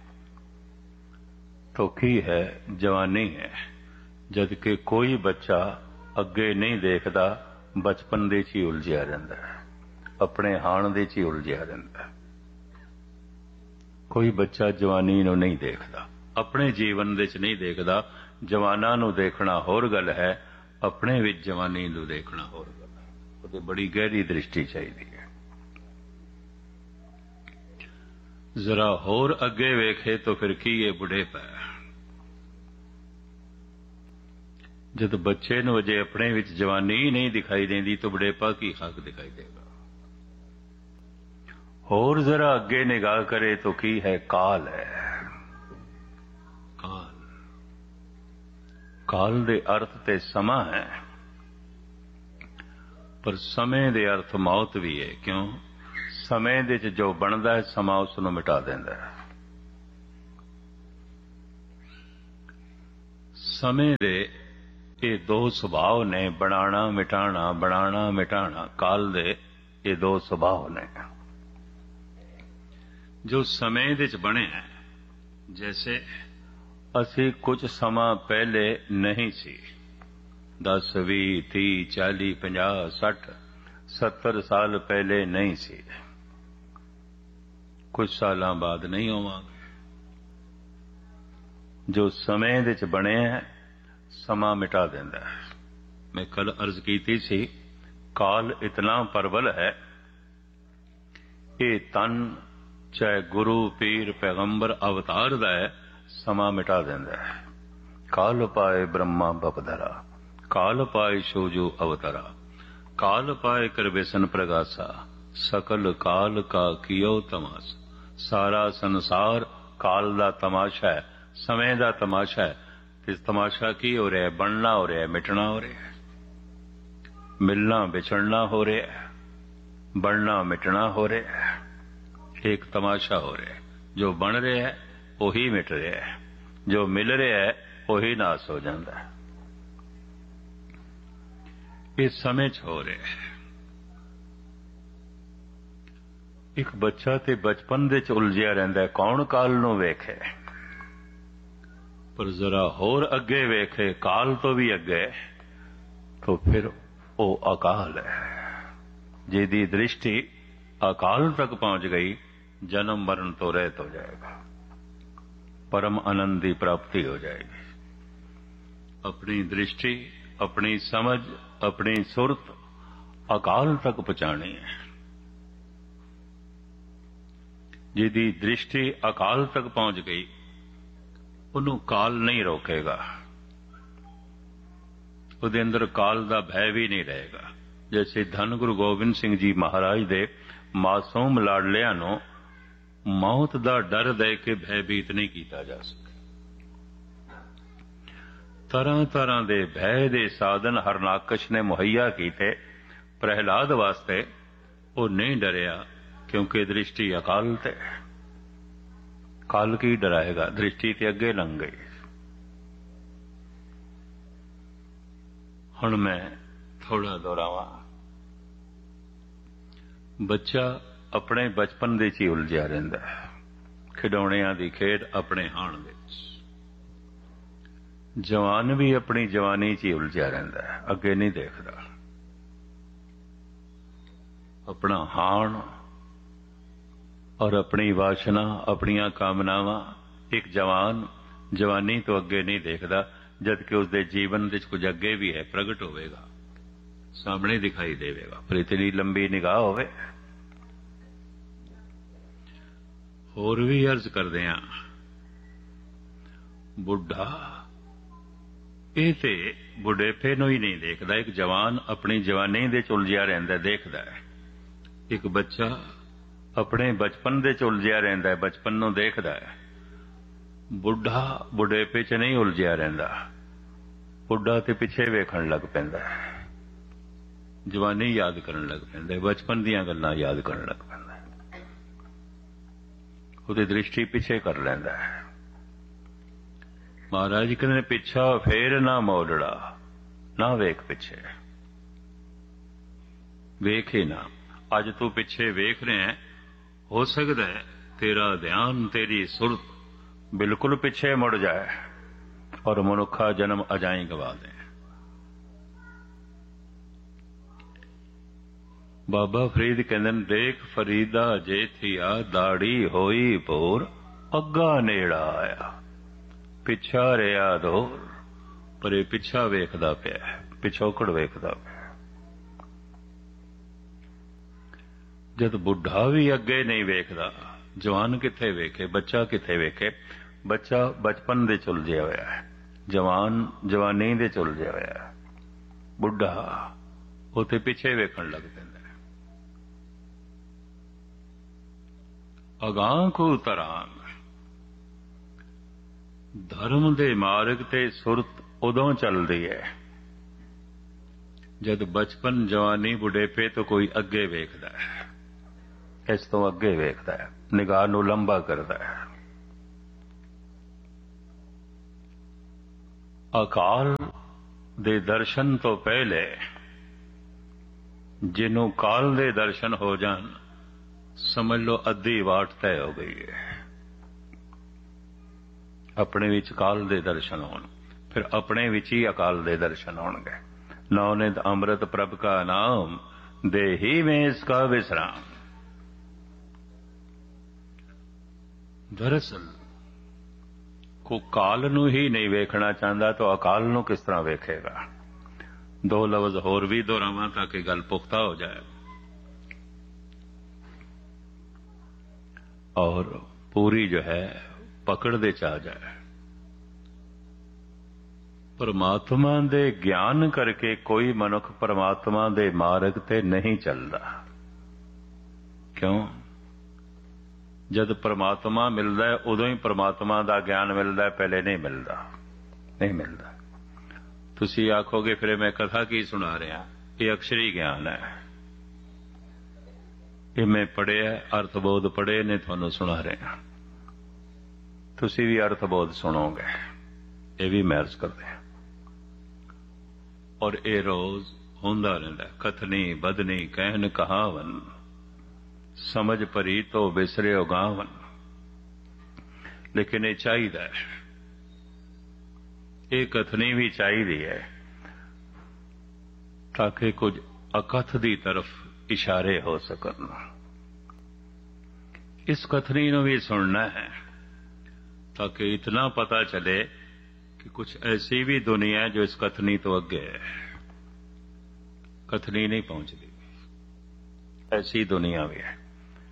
ਤਾਂ ਕੀ ਹੈ? ਜਵਾਨੀ ਹੈ। ਜਦ ਕਿ ਕੋਈ ਬੱਚਾ ਅੱਗੇ ਨਹੀਂ ਦੇਖਦਾ, ਬਚਪਨ ਦੇ 'ਚ ਹੀ ਉਲਝਿਆ ਰਹਿੰਦਾ ਹੈ, ਆਪਣੇ ਹਾਣ ਦੇ 'ਚ ਹੀ ਉਲਝਿਆ ਰਹਿੰਦਾ ਹੈ। ਕੋਈ ਬੱਚਾ ਜਵਾਨੀ ਨੂੰ ਨਹੀਂ ਦੇਖਦਾ, ਆਪਣੇ ਜੀਵਨ ਦੇ 'ਚ ਨਹੀਂ ਦੇਖਦਾ। ਜਵਾਨਾਂ ਨੂੰ ਦੇਖਣਾ ਹੋਰ ਗੱਲ ਹੈ, ਆਪਣੇ ਵਿੱਚ ਜਵਾਨੀ ਨੂੰ ਦੇਖਣਾ ਹੋਰ ਗੱਲ ਹੈ। ਉਹਦੇ ਬੜੀ ਗਹਿਰੀ ਦ੍ਰਿਸ਼ਟੀ ਚਾਹੀਦੀ ਹੈ। ਜ਼ਰਾ ਹੋਰ ਅੱਗੇ ਵੇਖੇ ਤਾਂ ਫਿਰ ਕੀ ਇਹ ਬੁਢੇਪਾ ਹੈ। ਜਦ ਬੱਚੇ ਨੂੰ ਅਜੇ ਆਪਣੇ ਵਿੱਚ ਜਵਾਨੀ ਹੀ ਨਹੀਂ ਦਿਖਾਈ ਦਿੰਦੀ ਤਾਂ ਬੁਢੇਪਾ ਕੀ ਹੱਕ ਦਿਖਾਈ ਦੇਗਾ। ਹੋਰ ਜ਼ਰਾ ਅੱਗੇ ਨਿਗਾਹ ਕਰੇ ਤਾਂ ਕੀ ਹੈ? ਕਾਲ ਹੈ। ਕਾਲ, ਕਾਲ ਦੇ ਅਰਥ ਤੇ ਸਮਾਂ ਹੈ, ਪਰ ਸਮੇਂ ਦੇ ਅਰਥ ਮੌਤ ਵੀ ਹੈ। ਕਿਉਂ? ਸਮੇਂ ਦੇ 'ਚ ਜੋ ਬਣਦਾ ਹੈ, ਸਮਾਂ ਉਸ ਨੂੰ ਮਿਟਾ ਦਿੰਦਾ ਹੈ। ਸਮੇਂ ਦੇ ਇਹ ਦੋ ਸੁਭਾਅ ਨੇ, ਬਣਾਣਾ ਮਿਟਾਣਾ, ਬਣਾਣਾ ਮਿਟਾਣਾ। ਕਾਲ ਦੇ ਇਹ ਦੋ ਸੁਭਾਅ ਨੇ ਜੋ ਸਮੇਂ ਦੇ 'ਚ ਬਣੇ ਹੈ। ਜੈਸੇ ਅਸੀਂ ਕੁਝ ਸਮਾਂ ਪਹਿਲੇ ਨਹੀਂ ਸੀ, 10, 20, 30, 40, 50, 60, 70 ਸਾਲ ਪਹਿਲੇ ਨਹੀਂ ਸੀ। ਕੁਝ ਸਾਲਾਂ ਬਾਅਦ ਨਹੀਂ ਹੋਵਾਂਗੇ। ਜੋ ਸਮੇਂ ਦੇ 'ਚ ਬਣੇ ਹੈ, ਸਮਾਂ ਮਿਟਾ ਦਿੰਦਾ ਹੈ। ਮੈਂ ਕੱਲ ਅਰਜ਼ ਕੀਤੀ ਸੀ, ਕਾਲ ਇਤਨਾ ਪ੍ਰਬਲ ਹੈ, ਇਹ ਤਨ ਚਾਹੇ ਗੁਰੂ ਪੀਰ ਪੈਗੰਬਰ ਅਵਤਾਰ ਦਾ ਹੈ, ਸਮਾਂ ਮਿਟਾ ਦਿੰਦਾ ਹੈ। ਕਾਲ ਪਾਏ ਬ੍ਰਹਮਾ ਬਪਧਰਾ, ਕਾਲ ਪਾਏ ਸੋਜੋ ਅਵਤਰਾ, ਕਾਲ ਪਾਏ ਕਰ ਬਿਸਨ ਪ੍ਰਗਾਸਾ, ਸਕਲ ਕਾਲ ਕਾ ਕੀਓ ਤਮਾਸਾ। ਸਾਰਾ ਸੰਸਾਰ ਕਾਲ ਦਾ ਤਮਾਸ਼ਾ ਹੈ, ਸਮੇਂ ਦਾ ਤਮਾਸ਼ਾ ਹੈ। ਤੇ ਤਮਾਸ਼ਾ ਕੀ ਹੋ ਰਿਹਾ ਹੈ? ਬਣਨਾ ਹੋ ਰਿਹਾ ਹੈ, ਮਿਟਣਾ ਹੋ ਰਿਹਾ ਹੈ, ਮਿਲਣਾ ਵਿਛੜਨਾ ਹੋ ਰਿਹਾ ਹੈ, ਬਣਨਾ ਮਿਟਣਾ ਹੋ ਰਿਹਾ ਹੈ। ਇੱਕ ਤਮਾਸ਼ਾ ਹੋ ਰਿਹਾ ਹੈ। ਜੋ ਬਣ ਰਿਹਾ ਹੈ ਉਹੀ ਮਿਟ ਰਿਹਾ ਹੈ, ਜੋ ਮਿਲ ਰਿਹਾ ਹੈ ਉਹੀ ਨਾਸ ਹੋ ਜਾਂਦਾ ਹੈ। ਇਹ ਸਮੇਂ 'ਚ ਹੋ ਰਿਹਾ ਹੈ। ਇੱਕ ਬੱਚਾ ਤੇ ਬਚਪਨ ਦੇ 'ਚ ਉਲਝਿਆ ਰਹਿੰਦਾ ਹੈ, ਕੌਣ ਕਾਲ ਨੂੰ ਵੇਖੇ? ਪਰ ਜ਼ਰਾ ਹੋਰ ਅੱਗੇ ਵੇਖੇ, ਕਾਲ ਤੋਂ ਵੀ ਅੱਗੇ, ਤਾਂ ਫਿਰ ਉਹ ਅਕਾਲ ਹੈ। ਜਿਹਦੀ ਦ੍ਰਿਸ਼ਟੀ ਅਕਾਲ ਤੱਕ ਪਹੁੰਚ ਗਈ, ਜਨਮ ਮਰਨ ਤੋਂ ਰਹਿਤ ਹੋ ਜਾਏਗਾ, परम आनंद की प्राप्ति हो जाएगी। अपनी दृष्टि, अपनी समझ, अपनी सुरत अकाल तक पहुंचानी है। जिहदी दृष्टि अकाल तक पहुंच गई, उन्होंने काल नहीं रोकेगा, ਉਹਦੇ ਅੰਦਰ ਕਾਲ ਦਾ ਭੈ ਵੀ ਨਹੀਂ ਰਹੇਗਾ। जैसे धन गुरु गोबिंद सिंह जी महाराज ਦੇ ਮਾਸੂਮ ਲਾਡਲਿਆਂ ਨੂੰ मौत ਦਾ ਡਰ ਦੇ ਕੇ ਭੈਭੀਤ ਨਹੀਂ ਕੀਤਾ ਜਾ ਸਕਿਆ। ਤਰ੍ਹਾਂ ਤਰ੍ਹਾਂ ਦੇ ਭੈ ਦੇ ਸਾਧਨ ਹਰਨਾਕਸ਼ ਨੇ ਮੁਹੱਈਆ ਕੀਤੇ ਪ੍ਰਹਿਲਾਦ ਵਾਸਤੇ। ਉਹ ਨਹੀਂ ਡਰਿਆ ਕਿਉਂਕਿ ਦ੍ਰਿਸ਼ਟੀ ਅਕਾਲ ਤੇ। ਕਾਲ ਕੀ ਡਰਾਏਗਾ, ਦ੍ਰਿਸ਼ਟੀ ਤੇ ਅੱਗੇ ਲੰਘ ਗਈ। ਹੁਣ ਮੈਂ ਥੋੜਾ ਦੁਹਰਾਵਾਂ। ਬੱਚਾ ਆਪਣੇ ਬਚਪਨ ਦੇ 'ਚ ਹੀ ਉਲਝਿਆ ਰਹਿੰਦਾ ਹੈ, ਖਿਡੌਣਿਆਂ ਦੀ ਖੇਡ ਆਪਣੇ ਹਾਣ ਵਿੱਚ। ਜਵਾਨ ਵੀ ਆਪਣੀ ਜਵਾਨੀ 'ਚ ਹੀ ਉਲਝਿਆ ਰਹਿੰਦਾ ਹੈ, ਅੱਗੇ ਨਹੀਂ ਦੇਖਦਾ। ਆਪਣਾ ਹਾਣ ਔਰ ਆਪਣੀ ਵਾਸ਼ਨਾ, ਆਪਣੀਆਂ ਕਾਮਨਾਵਾਂ, ਇੱਕ ਜਵਾਨ ਜਵਾਨੀ ਤੋਂ ਅੱਗੇ ਨਹੀਂ ਦੇਖਦਾ, ਜਦ ਕਿ ਉਸਦੇ ਜੀਵਨ ਵਿੱਚ ਕੁਝ ਅੱਗੇ ਵੀ ਹੈ, ਪ੍ਰਗਟ ਹੋਵੇਗਾ, ਸਾਹਮਣੇ ਦਿਖਾਈ ਦੇਵੇਗਾ, ਪਰ ਇਤਨੀ ਲੰਬੀ ਨਿਗਾਹ ਹੋਵੇ। ਹੋਰ ਵੀ ਅਰਜ਼ ਕਰਦੇ ਹਾਂ, ਬੁੱਢਾ ਇਹ ਤੇ ਬੁਢੇਪੇ ਨੂੰ ਹੀ ਨਹੀਂ ਦੇਖਦਾ। ਇੱਕ ਜਵਾਨ ਆਪਣੀ ਜਵਾਨੀ ਦੇ 'ਚ ਉਲਝਿਆ ਰਹਿੰਦਾ, ਦੇਖਦਾ ਹੈ। ਇੱਕ ਬੱਚਾ ਆਪਣੇ ਬਚਪਨ ਦੇ 'ਚ ਉਲਝਿਆ ਰਹਿੰਦਾ ਹੈ, ਬਚਪਨ ਨੂੰ ਦੇਖਦਾ ਹੈ। ਬੁੱਢਾ ਬੁਢੇਪੇ 'ਚ ਨਹੀਂ ਉਲਝਿਆ ਰਹਿੰਦਾ, ਬੁੱਢਾ ਤੇ ਪਿੱਛੇ ਵੇਖਣ ਲੱਗ ਪੈਂਦਾ ਹੈ, ਜਵਾਨੀ ਯਾਦ ਕਰਨ ਲੱਗ ਪੈਂਦਾ ਹੈ, ਬਚਪਨ ਦੀਆਂ ਗੱਲਾਂ ਯਾਦ ਕਰਨ ਲੱਗ ਪੈਂਦਾ ਹੈ। ਉਹਦੀ ਦ੍ਰਿਸ਼ਟੀ ਪਿੱਛੇ ਕਰ ਲੈਂਦਾ ਹੈ। ਮਹਾਰਾਜ ਜੀ ਕਹਿੰਦੇ ਨੇ ਪਿੱਛਾ ਫੇਰ ਨਾ ਮੋੜੜਾ, ਨਾ ਵੇਖ ਪਿੱਛੇ, ਵੇਖ ਹੀ ਨਾ। ਅੱਜ ਤੂੰ ਪਿੱਛੇ ਵੇਖ ਰਿਹਾ, ਹੋ ਸਕਦਾ ਹੈ ਤੇਰਾ ਧਿਆਨ, ਤੇਰੀ ਸੁਰਤ ਬਿਲਕੁਲ ਪਿੱਛੇ ਮੁੜ ਜਾਏ ਔਰ ਮਨੁੱਖਾ ਜਨਮ ਅਜਾਈਂ ਗਵਾ ਦੇ। ਬਾਬਾ ਫਰੀਦ ਕਹਿੰਦੇ ਨੇ ਦੇਖ ਫਰੀਦਾ ਜੇ ਥੀਆ ਦਾੜੀ ਹੋਈ ਭੋਰ, ਅੱਗਾ ਨੇੜਾ ਆਇਆ ਪਿੱਛਾ ਰਿਹਾ ਦੂਰ। ਪਰ ਇਹ ਪਿੱਛਾ ਵੇਖਦਾ ਪਿਆ, ਪਿਛੋਕੜ ਵੇਖਦਾ ਪਿਆ। ਜਦ ਬੁੱਢਾ ਵੀ ਅੱਗੇ ਨਹੀਂ ਵੇਖਦਾ, ਜਵਾਨ ਕਿੱਥੇ ਵੇਖੇ, ਬੱਚਾ ਕਿੱਥੇ ਵੇਖੇ। ਬੱਚਾ ਬਚਪਨ ਦੇ ਝੁਲਜਿਆ ਹੋਇਆ ਹੈ, ਜਵਾਨ ਜਵਾਨੀ ਦੇ ਝੁਲਜਿਆ ਹੋਇਆ ਹੈ, ਬੁੱਢਾ ਉੱਥੇ ਪਿੱਛੇ ਵੇਖਣ ਲੱਗ ਪੈਂਦਾ। ਅਗਾਂਹ ਕੋ ਤਰਾਂਗ, ਧਰਮ ਦੇ ਮਾਰਗ ਤੇ ਸੁਰਤ ਉਦੋਂ ਚੱਲਦੀ ਹੈ ਜਦ ਬਚਪਨ, ਜਵਾਨੀ, ਬੁਢੇਪੇ ਤੋਂ ਕੋਈ ਅੱਗੇ ਵੇਖਦਾ ਹੈ, ਇਸ ਤੋਂ ਅੱਗੇ ਵੇਖਦਾ ਹੈ, ਨਿਗਾਹ ਨੂੰ ਲੰਬਾ ਕਰਦਾ ਹੈ। ਅਕਾਲ ਦੇ ਦਰਸ਼ਨ ਤੋਂ ਪਹਿਲੇ ਜਿਹਨੂੰ ਕਾਲ ਦੇ ਦਰਸ਼ਨ ਹੋ ਜਾਣ, ਸਮਝ ਲਓ ਅੱਧੀ ਵਾਟ ਤੈਅ ਹੋ ਗਈ ਹੈ। ਆਪਣੇ ਵਿੱਚ ਕਾਲ ਦੇ ਦਰਸ਼ਨ ਹੋਣ, ਫਿਰ ਆਪਣੇ ਵਿੱਚ ਹੀ ਅਕਾਲ ਦੇ ਦਰਸ਼ਨ ਹੋਣਗੇ। ਨੌਨਿਤ ਅੰਮ੍ਰਿਤ ਪ੍ਰਭ ਕਾ ਨਾਮ, ਦੇਹੀ ਮੇਂ ਇਸਕਾ ਵਿਸਰਾਮ। ਦਰਅਸਲ ਕੋ ਕਾਲ ਨੂੰ ਹੀ ਨਹੀਂ ਵੇਖਣਾ ਚਾਹੁੰਦਾ ਤਾਂ ਅਕਾਲ ਨੂੰ ਕਿਸ ਤਰ੍ਹਾਂ ਵੇਖੇਗਾ। ਦੋ ਲਫ਼ਜ਼ ਹੋਰ ਵੀ ਦੁਹਰਾਵਾਂ ਤਾਂ ਕਿ ਗੱਲ ਪੁਖਤਾ ਹੋ ਜਾਏ ਔਰ ਪੂਰੀ ਜੋ ਹੈ ਪਕੜ ਦੇ ਚ ਆ ਜਾਏ। ਪਰਮਾਤਮਾ ਦੇ ਗਿਆਨ ਕਰਕੇ ਕੋਈ ਮਨੁੱਖ ਪਰਮਾਤਮਾ ਦੇ ਮਾਰਗ ਤੇ ਨਹੀਂ ਚੱਲਦਾ। ਕਿਉਂ? ਜਦ ਪਰਮਾਤਮਾ ਮਿਲਦਾ ਹੈ ਉਦੋਂ ਹੀ ਪਰਮਾਤਮਾ ਦਾ ਗਿਆਨ ਮਿਲਦਾ ਹੈ, ਪਹਿਲੇ ਨਹੀਂ ਮਿਲਦਾ, ਨਹੀਂ ਮਿਲਦਾ। ਤੁਸੀਂ ਆਖੋਗੇ ਫਿਰ ਮੈਂ ਕਥਾ ਕੀ ਸੁਣਾ ਰਿਹਾ, ਇਹ ਅਕਸ਼ਰੀ ਗਿਆਨ ਹੈ, ਇਹ ਮੈਂ ਪੜ੍ਹਿਆ, ਅਰਥਬੋਧ ਪੜ੍ਹੇ ਨੇ ਤੁਹਾਨੂੰ ਸੁਣਾ ਰਿਹਾ। ਤੁਸੀਂ ਵੀ ਅਰਥਬੋਧ ਸੁਣੋਗੇ, ਇਹ ਵੀ ਮੈਂ ਅਰਜ਼ ਕਰਦੇ ਹਾਂ। ਔਰ ਇਹ ਰੋਜ਼ ਹੁੰਦਾ ਰਹਿੰਦਾ। ਕਥਨੀ ਬਦਨੀ ਕਹਿਨ ਕਹਾਵਨ, ਸਮਝ ਪਰੀ ਤੋਂ ਬਿਸਰਿਓ ਗਾਵਨ। ਲੇਕਿਨ ਇਹ ਚਾਹੀਦਾ ਹੈ, ਇਹ ਕਥਨੀ ਵੀ ਚਾਹੀਦੀ ਹੈ ਤਾਂ ਕਿ ਕੁਝ ਅਕਥ ਦੀ ਤਰਫ ਇਸ਼ਾਰੇ ਹੋ ਸਕਣ। ਇਸ ਕਥਨੀ ਨੂੰ ਵੀ ਸੁਣਨਾ ਹੈ ਤਾਂ ਕਿ ਇਤਨਾ ਪਤਾ ਚਲੇ कि कुछ ऐसी भी दुनिया है जो इस कथनी तो अगे है, कथनी नहीं पहुंचती, ऐसी दुनिया भी है।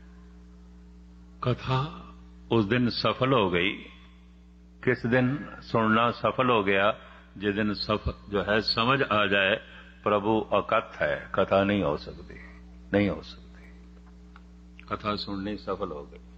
कथा उस दिन सफल हो गई। किस दिन सुनना सफल हो गया? जिस दिन जो है समझ आ जाए प्रभु अकथ है, कथा नहीं हो सकती, नहीं हो सकती। कथा सुननी सफल हो गई।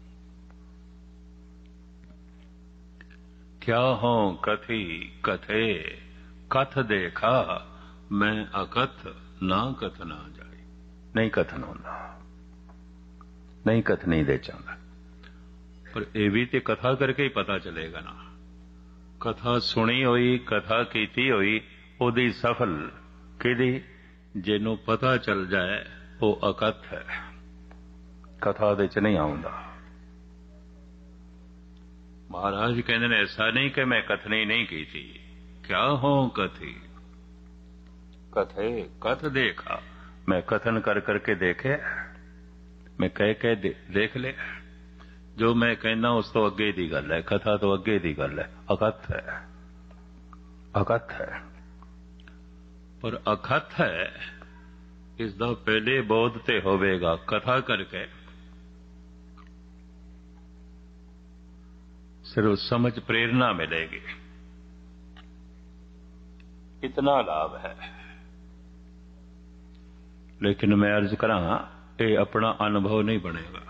क्या हो कथी कथे, कथ देखा मैं अकथ, ना कथ ना जाए। नहीं कथन होता, नहीं कथनी दे चाहता। पर ये भी तो कथा करके ही पता चलेगा ना। कथा सुनी हुई, कथा कीती हुई, ओदी सफल किदी, जिन्हों पता चल जाए वो अकथ है, कथा दे च नहीं आउंदा। महाराज कहते हैं ऐसा नहीं कि मैं कथनी नहीं की थी। क्या हो कथी कथे, कथ देखा, मैं कथन कर करके देखे, मैं कह के देख ले। जो मैं कहना उस तो अगे दी गल है, कथा तो अगे दी गल है, अकथ है, अकथ है। पर अकथ है इसदा पहले बोध ते होवेगा, कथा करके सिर्फ समझ प्रेरणा मिलेगी, इतना लाभ है। लेकिन मैं अर्ज करा ये अपना अनुभव नहीं बनेगा।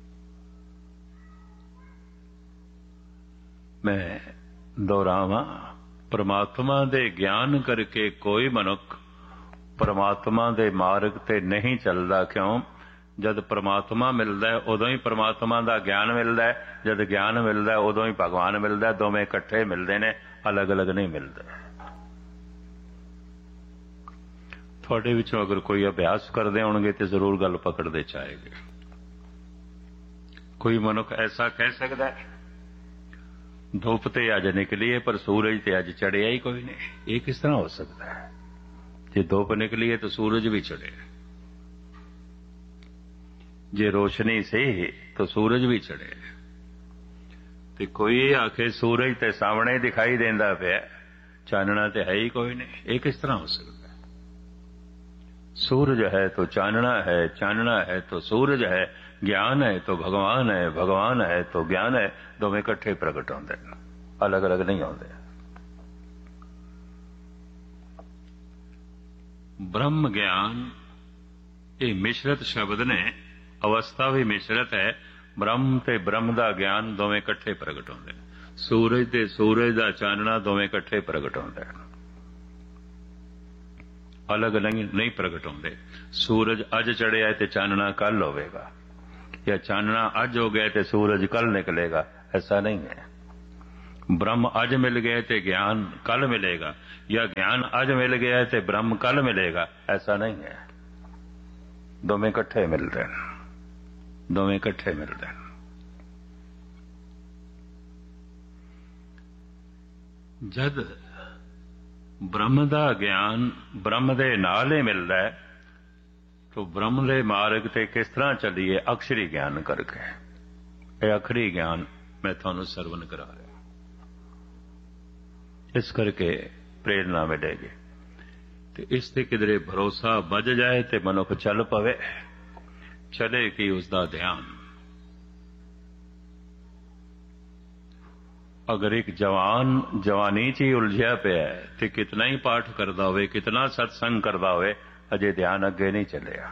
मैं दोहरावा, परमात्मा दे ज्ञान करके कोई मनुख परमात्मा दे मार्ग ते नहीं चलता। क्यों? जद परमात्मा मिलता है उदों ही परमात्मा का ज्ञान मिलता है, जद ज्ञान मिलता है उदों ही भगवान मिलता है। दोवें इकट्ठे मिलते हैं, अलग अलग नहीं मिलते। थोड़े विचों अगर कोई अभ्यास करते होंगे तो जरूर गल पकड़ते चाहेंगे। कोई मनुख ऐसा कह सकता है धुप ते अज निकली है पर सूरज ते अज चढ़िया ही कोई नहीं। ये किस तरह हो सकता है? जे धुप निकली है तो सूरज भी चढ़े, जे रोशनी से तो सूरज भी चढ़े। ते कोई आखे सूरज ते सामने दिखाई देंदा पिया, चानना ते है ही कोई नहीं। ये किस तरह हो सकता है? सूरज है तो चानना है, चानना है तो सूरज है, ज्ञान है तो भगवान है, भगवान है तो ज्ञान है। दोवें इकट्ठे प्रगट होंदे, अलग अलग नहीं होंदे। ब्रह्म ज्ञान ये मिश्रित शब्द ने, अवस्था भी मिश्रित है। ब्रह्म ते ब्रह्म दा ज्ञान दोवें इकट्ठे प्रगट होंदे। सूरज ते सूरज दा चानना दोवें इकट्ठे प्रगट होंदे, अलग नहीं प्रगट होंदे। सूरज अज चढ़िया ते चानना कल होवेगा, या चानना अज हो गया ते सूरज कल निकलेगा, ऐसा नहीं है। ब्रह्म अज मिल गए ते ज्ञान कल मिलेगा, या ज्ञान अज मिल गया ते ब्रह्म कल मिलेगा, ऐसा नहीं है। दोवें इकट्ठे मिलते हैं, दोवें इकट्ठे मिलते हैं। जद ब्रह्म दा ज्ञान ब्रह्म दे नाल ही मिलता है तो ब्रह्म दे मार्ग ते किस तरह चलिए? अक्षरी ज्ञान करके। यह अखरी ज्ञान मैं थानू सरवण करा रहा, इस करके प्रेरणा मिलेगी। तो इस ते किधरे भरोसा बज जाए तो मनुख चल पवे, चले कि उसका ध्यान। अगर एक जवान जवानी च ही उलझिया पिया है तो कितना ही पाठ करता हो, कितना सत्संग करता हो, अजे ध्यान अगे नहीं चलिया।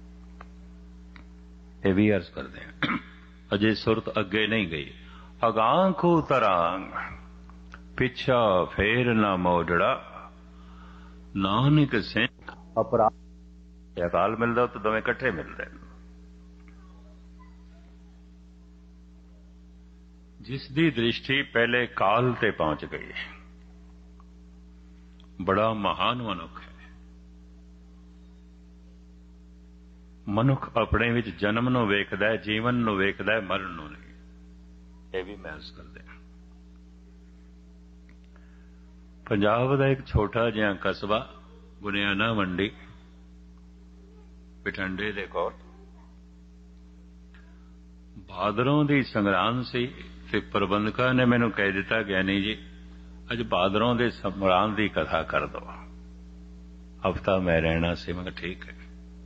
ये भी अर्ज करते हैं, अजे सुरत अगे नहीं गई। अगां को तरांग पिछा फेर ना मोजड़ा, नानक सिंह अपराध। अकाल मिलता तो दोवें इकट्ठे मिलते हैं। जिसकी दृष्टि पहले काल ते पहुंच गई, बड़ा महान मनुख है। मनुख अपने विच जन्म नूं वेखदा है, जीवन नूं वेखदा है, मरण नूं नहीं। यह भी महसूस करते हैं। पंजाब का एक छोटा जिहा कस्बा गुनियाना मंडी बिठंडे दे कोल, भादरों की संग्रांद सी ते प्रबंधका ने मैनू कह दिता, ज्ञानी जी अज भादरों के संग्रांद की कथा कर दो। हफ्ता मैं रहना सी। मैं ठीक है।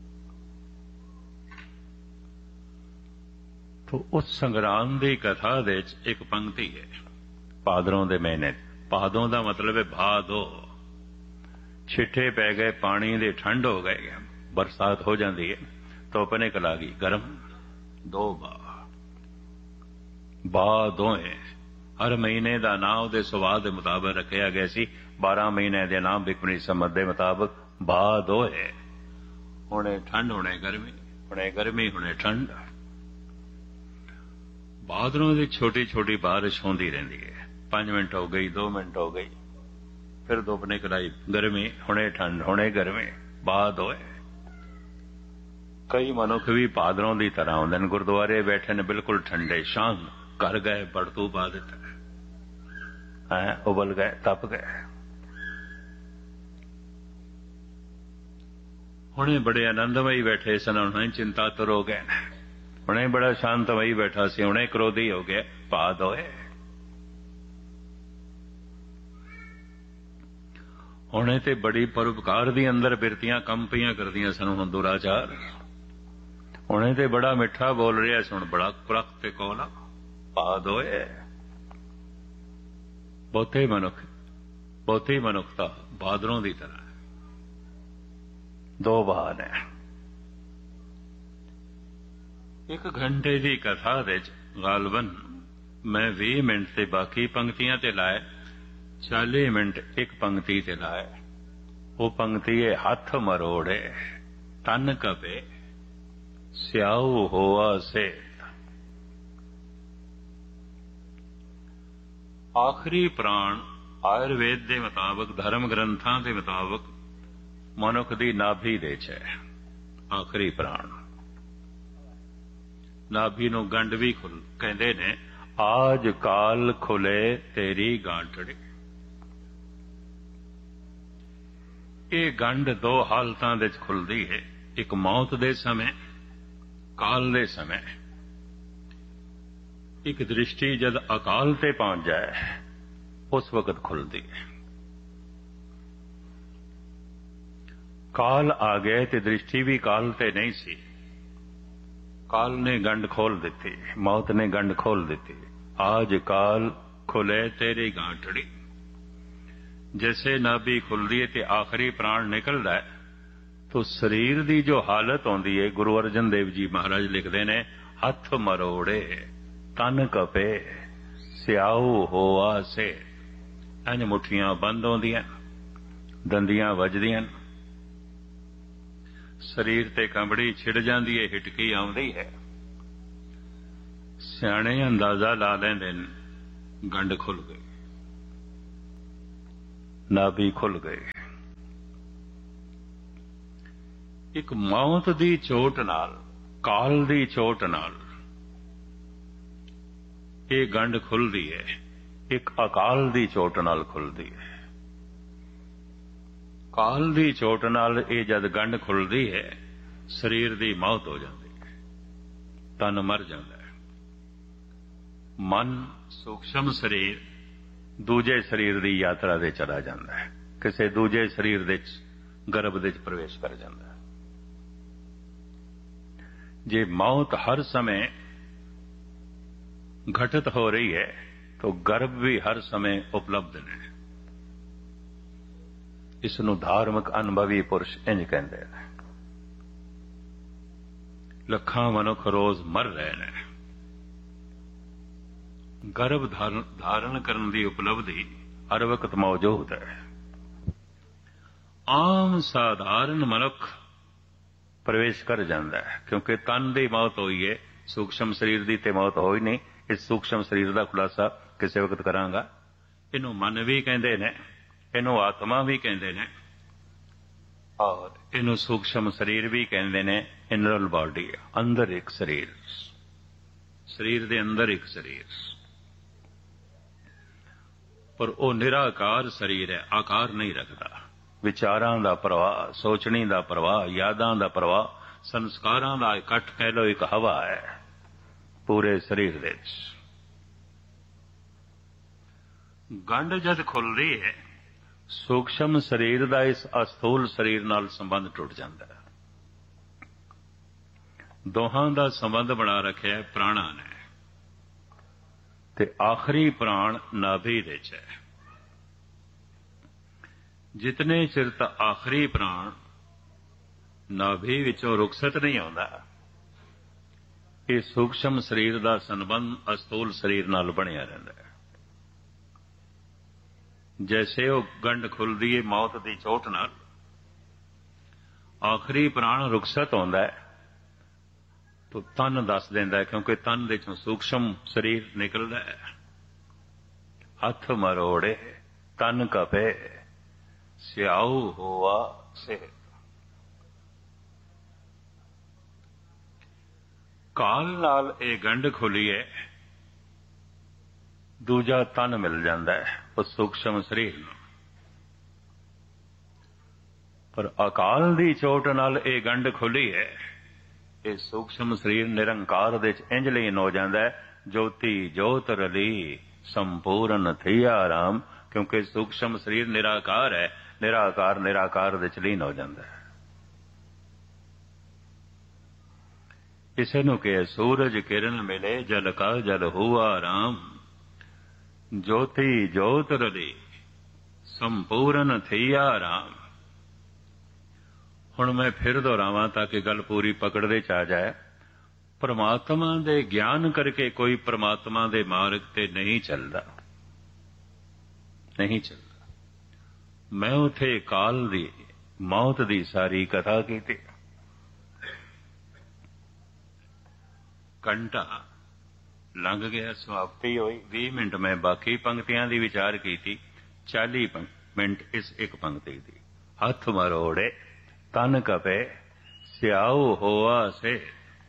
तो उस संग्रांद की कथा दे एक पंक्ति है, भादरों के महीने। भादों का मतलब है भादो। छिट्टे पै गए, पानी दे ठंड हो गए, बरसात हो जाती है, धुप निकल आ गई, गर्म। दो दोए हर महीने का नाम उहदे सुभाव के मुताबिक रखा गया सी। 12 महीने के नाम बिकमणी संमत के मुताबिक भादोए। हुणे ठंड, हुणे गर्मी, हुणे गर्मी, हुणे ठंड। भादरों की छोटी छोटी बारिश होती रहती है। 5 मिनट हो गई, 2 मिनट हो गई, फिर धुप निकल आई, गर्मी, हुणे ठंड, हुणे गर्मी, भादोए। कई मनुख भी भादरों की तरह होंदे ने, गुरुद्वारे बैठे ने बिल्कुल ठंडे, शांत, घर गए बड़तू पा दिता है, उबल गए, तप गए। हुणे बड़े आनंदमयी बैठे सन, हुणे चिंतातुर हो गए। हुणे बड़ा शांतमयी बैठा सी, हुणे क्रोधी हो गए, भाद होए। हुणे ते बड़ी परोपकार दी अंदर बिरतियां कंपियां करदियां सन, हुण दुराचार। हुणे ते बड़ा मिठा बोल रहा, सुन बड़ा कुरख ते कोला, भाद होए। बहुते मनुखता भादरों की तरह है। 2 बहार है। 1 घंटे की कथा दे गालबन मैं 20 मिनट से बाकी पंक्तियां ते लाए, 40 मिनट एक पंक्ति ते लाए। वो पंक्ति है, हथ मरोड़े तन कपे स्याऊ होआ से। आखिरी प्राण आयुर्वेद के मुताबिक, धर्म ग्रंथां के मुताबिक मनुख की नाभि दे च है। आखिरी प्राण नाभि नूं गंढ भी खुल कहंदे ने, आज काल खुले तेरी गांठड़ी। ये गंढ दो हालतां दे विच खुलदी है, एक मौत दे समय, काल दे समय। एक दृष्टि जद अकाल ते पहुंच जाए उस वक्त खुलती है। काल आ गए ते दृष्टि भी काल ते नहीं सी, काल ने गंढ खोल दी, मौत ने गंढ खोल दी। आज काल खुले तेरी गांठड़ी। जैसे नाभि खुलदी है ते आखिरी प्राण निकलदा है, तो शरीर की जो हालत आउंदी है, गुरु अर्जन देव जी महाराज लिखते ने, हथ मरोड़े तन कपे स्याऊ होआ से। इंज मुठियां बंद होंदियां, दंदियां वजदियां, शरीर ते कंबड़ी छिड़ जाती है, हिटकी आउंदी है। सियाणे अंदाजा ला लेंदे ने, गंढ खुल गई, नाभि खुल गई। एक मौत दी चोट नाल, काल दी चोट नाल ये गंढ खुलदी है, एक अकाल दी चोट नाल खुलदी है। काल दी चोट नाल ये जद गंढ खुलदी है, शरीर दी मौत हो जाती है, तन मर जाता है। मन सूक्ष्म शरीर दूजे शरीर दी यात्रा दे चला जाता है, किसी दूजे शरीर दे गर्भ दे प्रवेश कर जाता है। जे मौत हर समय घटित हो रही है, तो गर्भ भी हर समय उपलब्ध ने। इसनूं धार्मिक अनुभवी पुरुष इंज कहते हैं। लखां मनुख रोज मर रहे हैं। गर्भ धारण करने की उपलब्धि हर वक्त मौजूद है। आम साधारण मनुख प्रवेश कर जाता है, क्योंकि तन की मौत हुई है, सूक्ष्म शरीर की तो मौत हो ही नहीं। इस सूक्ष्म शरीर का खुलासा किसी वक्त करांगा। इनू मन भी कहते ने, इनू आत्मा भी कहते ने, और इनू सूक्ष्म शरीर भी कहते ने। इनरल बॉडी, अंदर एक शरीर, शरीर के अंदर एक शरीर, पर वह निराकार शरीर है, आकार नहीं रखता। विचारां दा प्रवाह, सोचनी दा प्रवाह, यादां दा प्रवाह, संस्कारां दा इकट्ठ कह लो, एक हवा है पूरे शरीर दे। गंढ जद खुलदी है, सूक्ष्म शरीर दा इस अस्थूल शरीर नाल संबंध टुट जाता है। दोहां दा संबंध बना रखिया है प्राणा ने, ते आखिरी प्राण नाभि दे च है। जितने चिर तक आखिरी प्राण नाभि विचों रुखसत नहीं आउंदा, ये सूक्ष्म शरीर का संबंध अस्थूल शरीर नाल बनिया रहिंदा है। जैसे वो गंढ खुलदी है मौत की चोट नाल, आखिरी प्राण रुखसत आउंदा है, तो तन दस देंदा है, क्योंकि तन दे चों सूक्ष्म शरीर निकलदा है। हथ मरोड़े तन कपे स्याऊ होआ से। काल नाल ये गंढ खुली है, दूजा तन मिल जाता है उस सूक्ष्म शरीर नूं। पर अकाल दी चोट नाल ये गंढ खुली है, ये सूक्ष्म शरीर निरंकार दे इंज लीन हो जाता है। ज्योति जोत रली संपूर्ण थिया राम, क्योंकि सूक्ष्म शरीर निराकार है, निराकार निराकार दे लीन हो जाता है। इसे नु कहे सूरज किरण मिले जल का जल हुआ राम, ज्योति जोत रली संपूर्ण थिया राम। हुण मैं फिर दोहरावां ताकि गल पूरी पकड़ च आ जाए। परमात्मा दे ज्ञान करके कोई परमात्मा दे मार्ग ते नहीं चलदा, नहीं चलदा। मैं उथे काल दी मौत दी सारी कथा कीती। ਘੰਟਾ ਲੰਘ ਗਿਆ, ਸਮਾਪਤੀ ਹੋਈ। 20 ਮਿੰਟ ਮੈਂ ਬਾਕੀ ਪੰਕਤੀਆਂ ਦੀ ਵਿਚਾਰ ਕੀਤੀ, 40 ਮਿੰਟ ਇਸ ਇੱਕ ਪੰਕਤੀ ਦੀ। ਹੱਥ ਮਰੋੜੇ ਤਨ ਕਪੇ ਸਿਆਉ ਹੋਆ ਸੇ।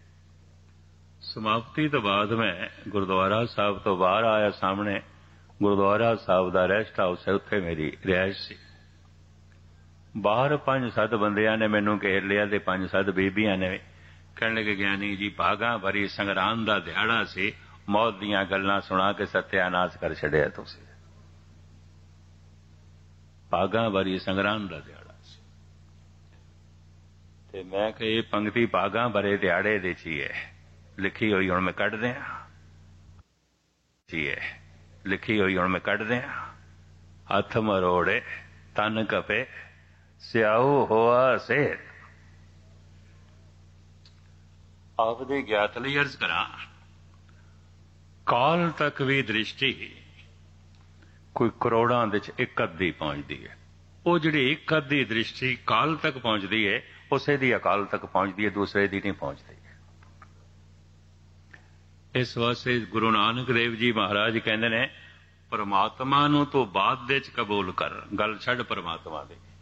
ਸਮਾਪਤੀ ਤੋਂ ਬਾਅਦ ਮੈਂ ਗੁਰਦੁਆਰਾ ਸਾਹਿਬ ਤੋਂ ਬਾਹਰ ਆਇਆ। ਸਾਹਮਣੇ ਗੁਰਦੁਆਰਾ ਸਾਹਿਬ ਦਾ ਰੈਸਟ ਹਾਊਸ ਹੈ, ਉੱਥੇ ਮੇਰੀ ਰਿਹਾਇਸ਼ ਸੀ। ਬਾਹਰ 5-7 ਬੰਦਿਆਂ ਨੇ ਮੈਨੂੰ ਘੇਰ ਲਿਆ ਤੇ 5-7 ਬੀਬੀਆਂ ਨੇ। ਕਹਿਣ ਲੱਗੇ, ਗਿਆਨੀ ਜੀ ਭਾਗਾਂ ਭਰੀ ਸੰਗਰਾਮ ਦਾ ਦਿਹਾੜਾ ਸੀ, ਮੌਤ ਦੀਆਂ ਗੱਲਾਂ ਸੁਣਾ ਕੇ ਸਤਿਆਨਾਸ਼ ਕਰ ਛੱਡਿਆ ਤੁਸੀਂ। ਭਾਗਾਂ ਭਰੀ ਸੰਗਰਾਮ ਦਾ ਦਿਹਾੜਾ ਸੀ ਤੇ ਮੈਂ ਕਿ ਇਹ ਪੰਕਤੀ ਭਾਗਾਂ ਭਰੇ ਦਿਹਾੜੇ ਦੇ 'ਚ ਹੀ ਹੈ ਲਿਖੀ ਹੋਈ। ਹੁਣ ਮੈਂ ਕੱਢ ਦਿਆਂ ਜੀ, ਹੈ ਲਿਖੀ ਹੋਈ, ਹੁਣ ਮੈਂ ਕੱਢ ਦਿਆਂ। ਹੱਥ ਮਰੋੜੇ ਤਨ ਕਪੇ ਸਿਆਉ ਹੋਆ ਸੇ। ਆਪ ਦੇ ਗਿਆਤ ਲਈ ਅਰਜ਼ ਕਰਾਂ, ਕਾਲ ਤੱਕ ਵੀ ਦ੍ਰਿਸ਼ਟੀ ਕੋਈ ਕਰੋੜਾਂ ਦੇ 'ਚ ਇੱਕ ਅੱਧੀ ਪਹੁੰਚਦੀ ਹੈ। ਉਹ ਜਿਹੜੀ ਇੱਕ ਅੱਧੀ ਦ੍ਰਿਸ਼ਟੀ ਕਾਲ ਤੱਕ ਪਹੁੰਚਦੀ ਹੈ, ਉਸੇ ਦੀ ਅਕਾਲ ਤੱਕ ਪਹੁੰਚਦੀ ਹੈ, ਦੂਸਰੇ ਦੀ ਨਹੀਂ ਪਹੁੰਚਦੀ। ਇਸ ਵਾਸਤੇ ਗੁਰੂ ਨਾਨਕ ਦੇਵ ਜੀ ਮਹਾਰਾਜ ਕਹਿੰਦੇ ਨੇ, ਪਰਮਾਤਮਾ ਨੂੰ ਤੂੰ ਬਾਅਦ ਦੇ 'ਚ ਕਬੂਲ ਕਰ, ਗੱਲ ਛੱਡ ਪਰਮਾਤਮਾ ਦੀ।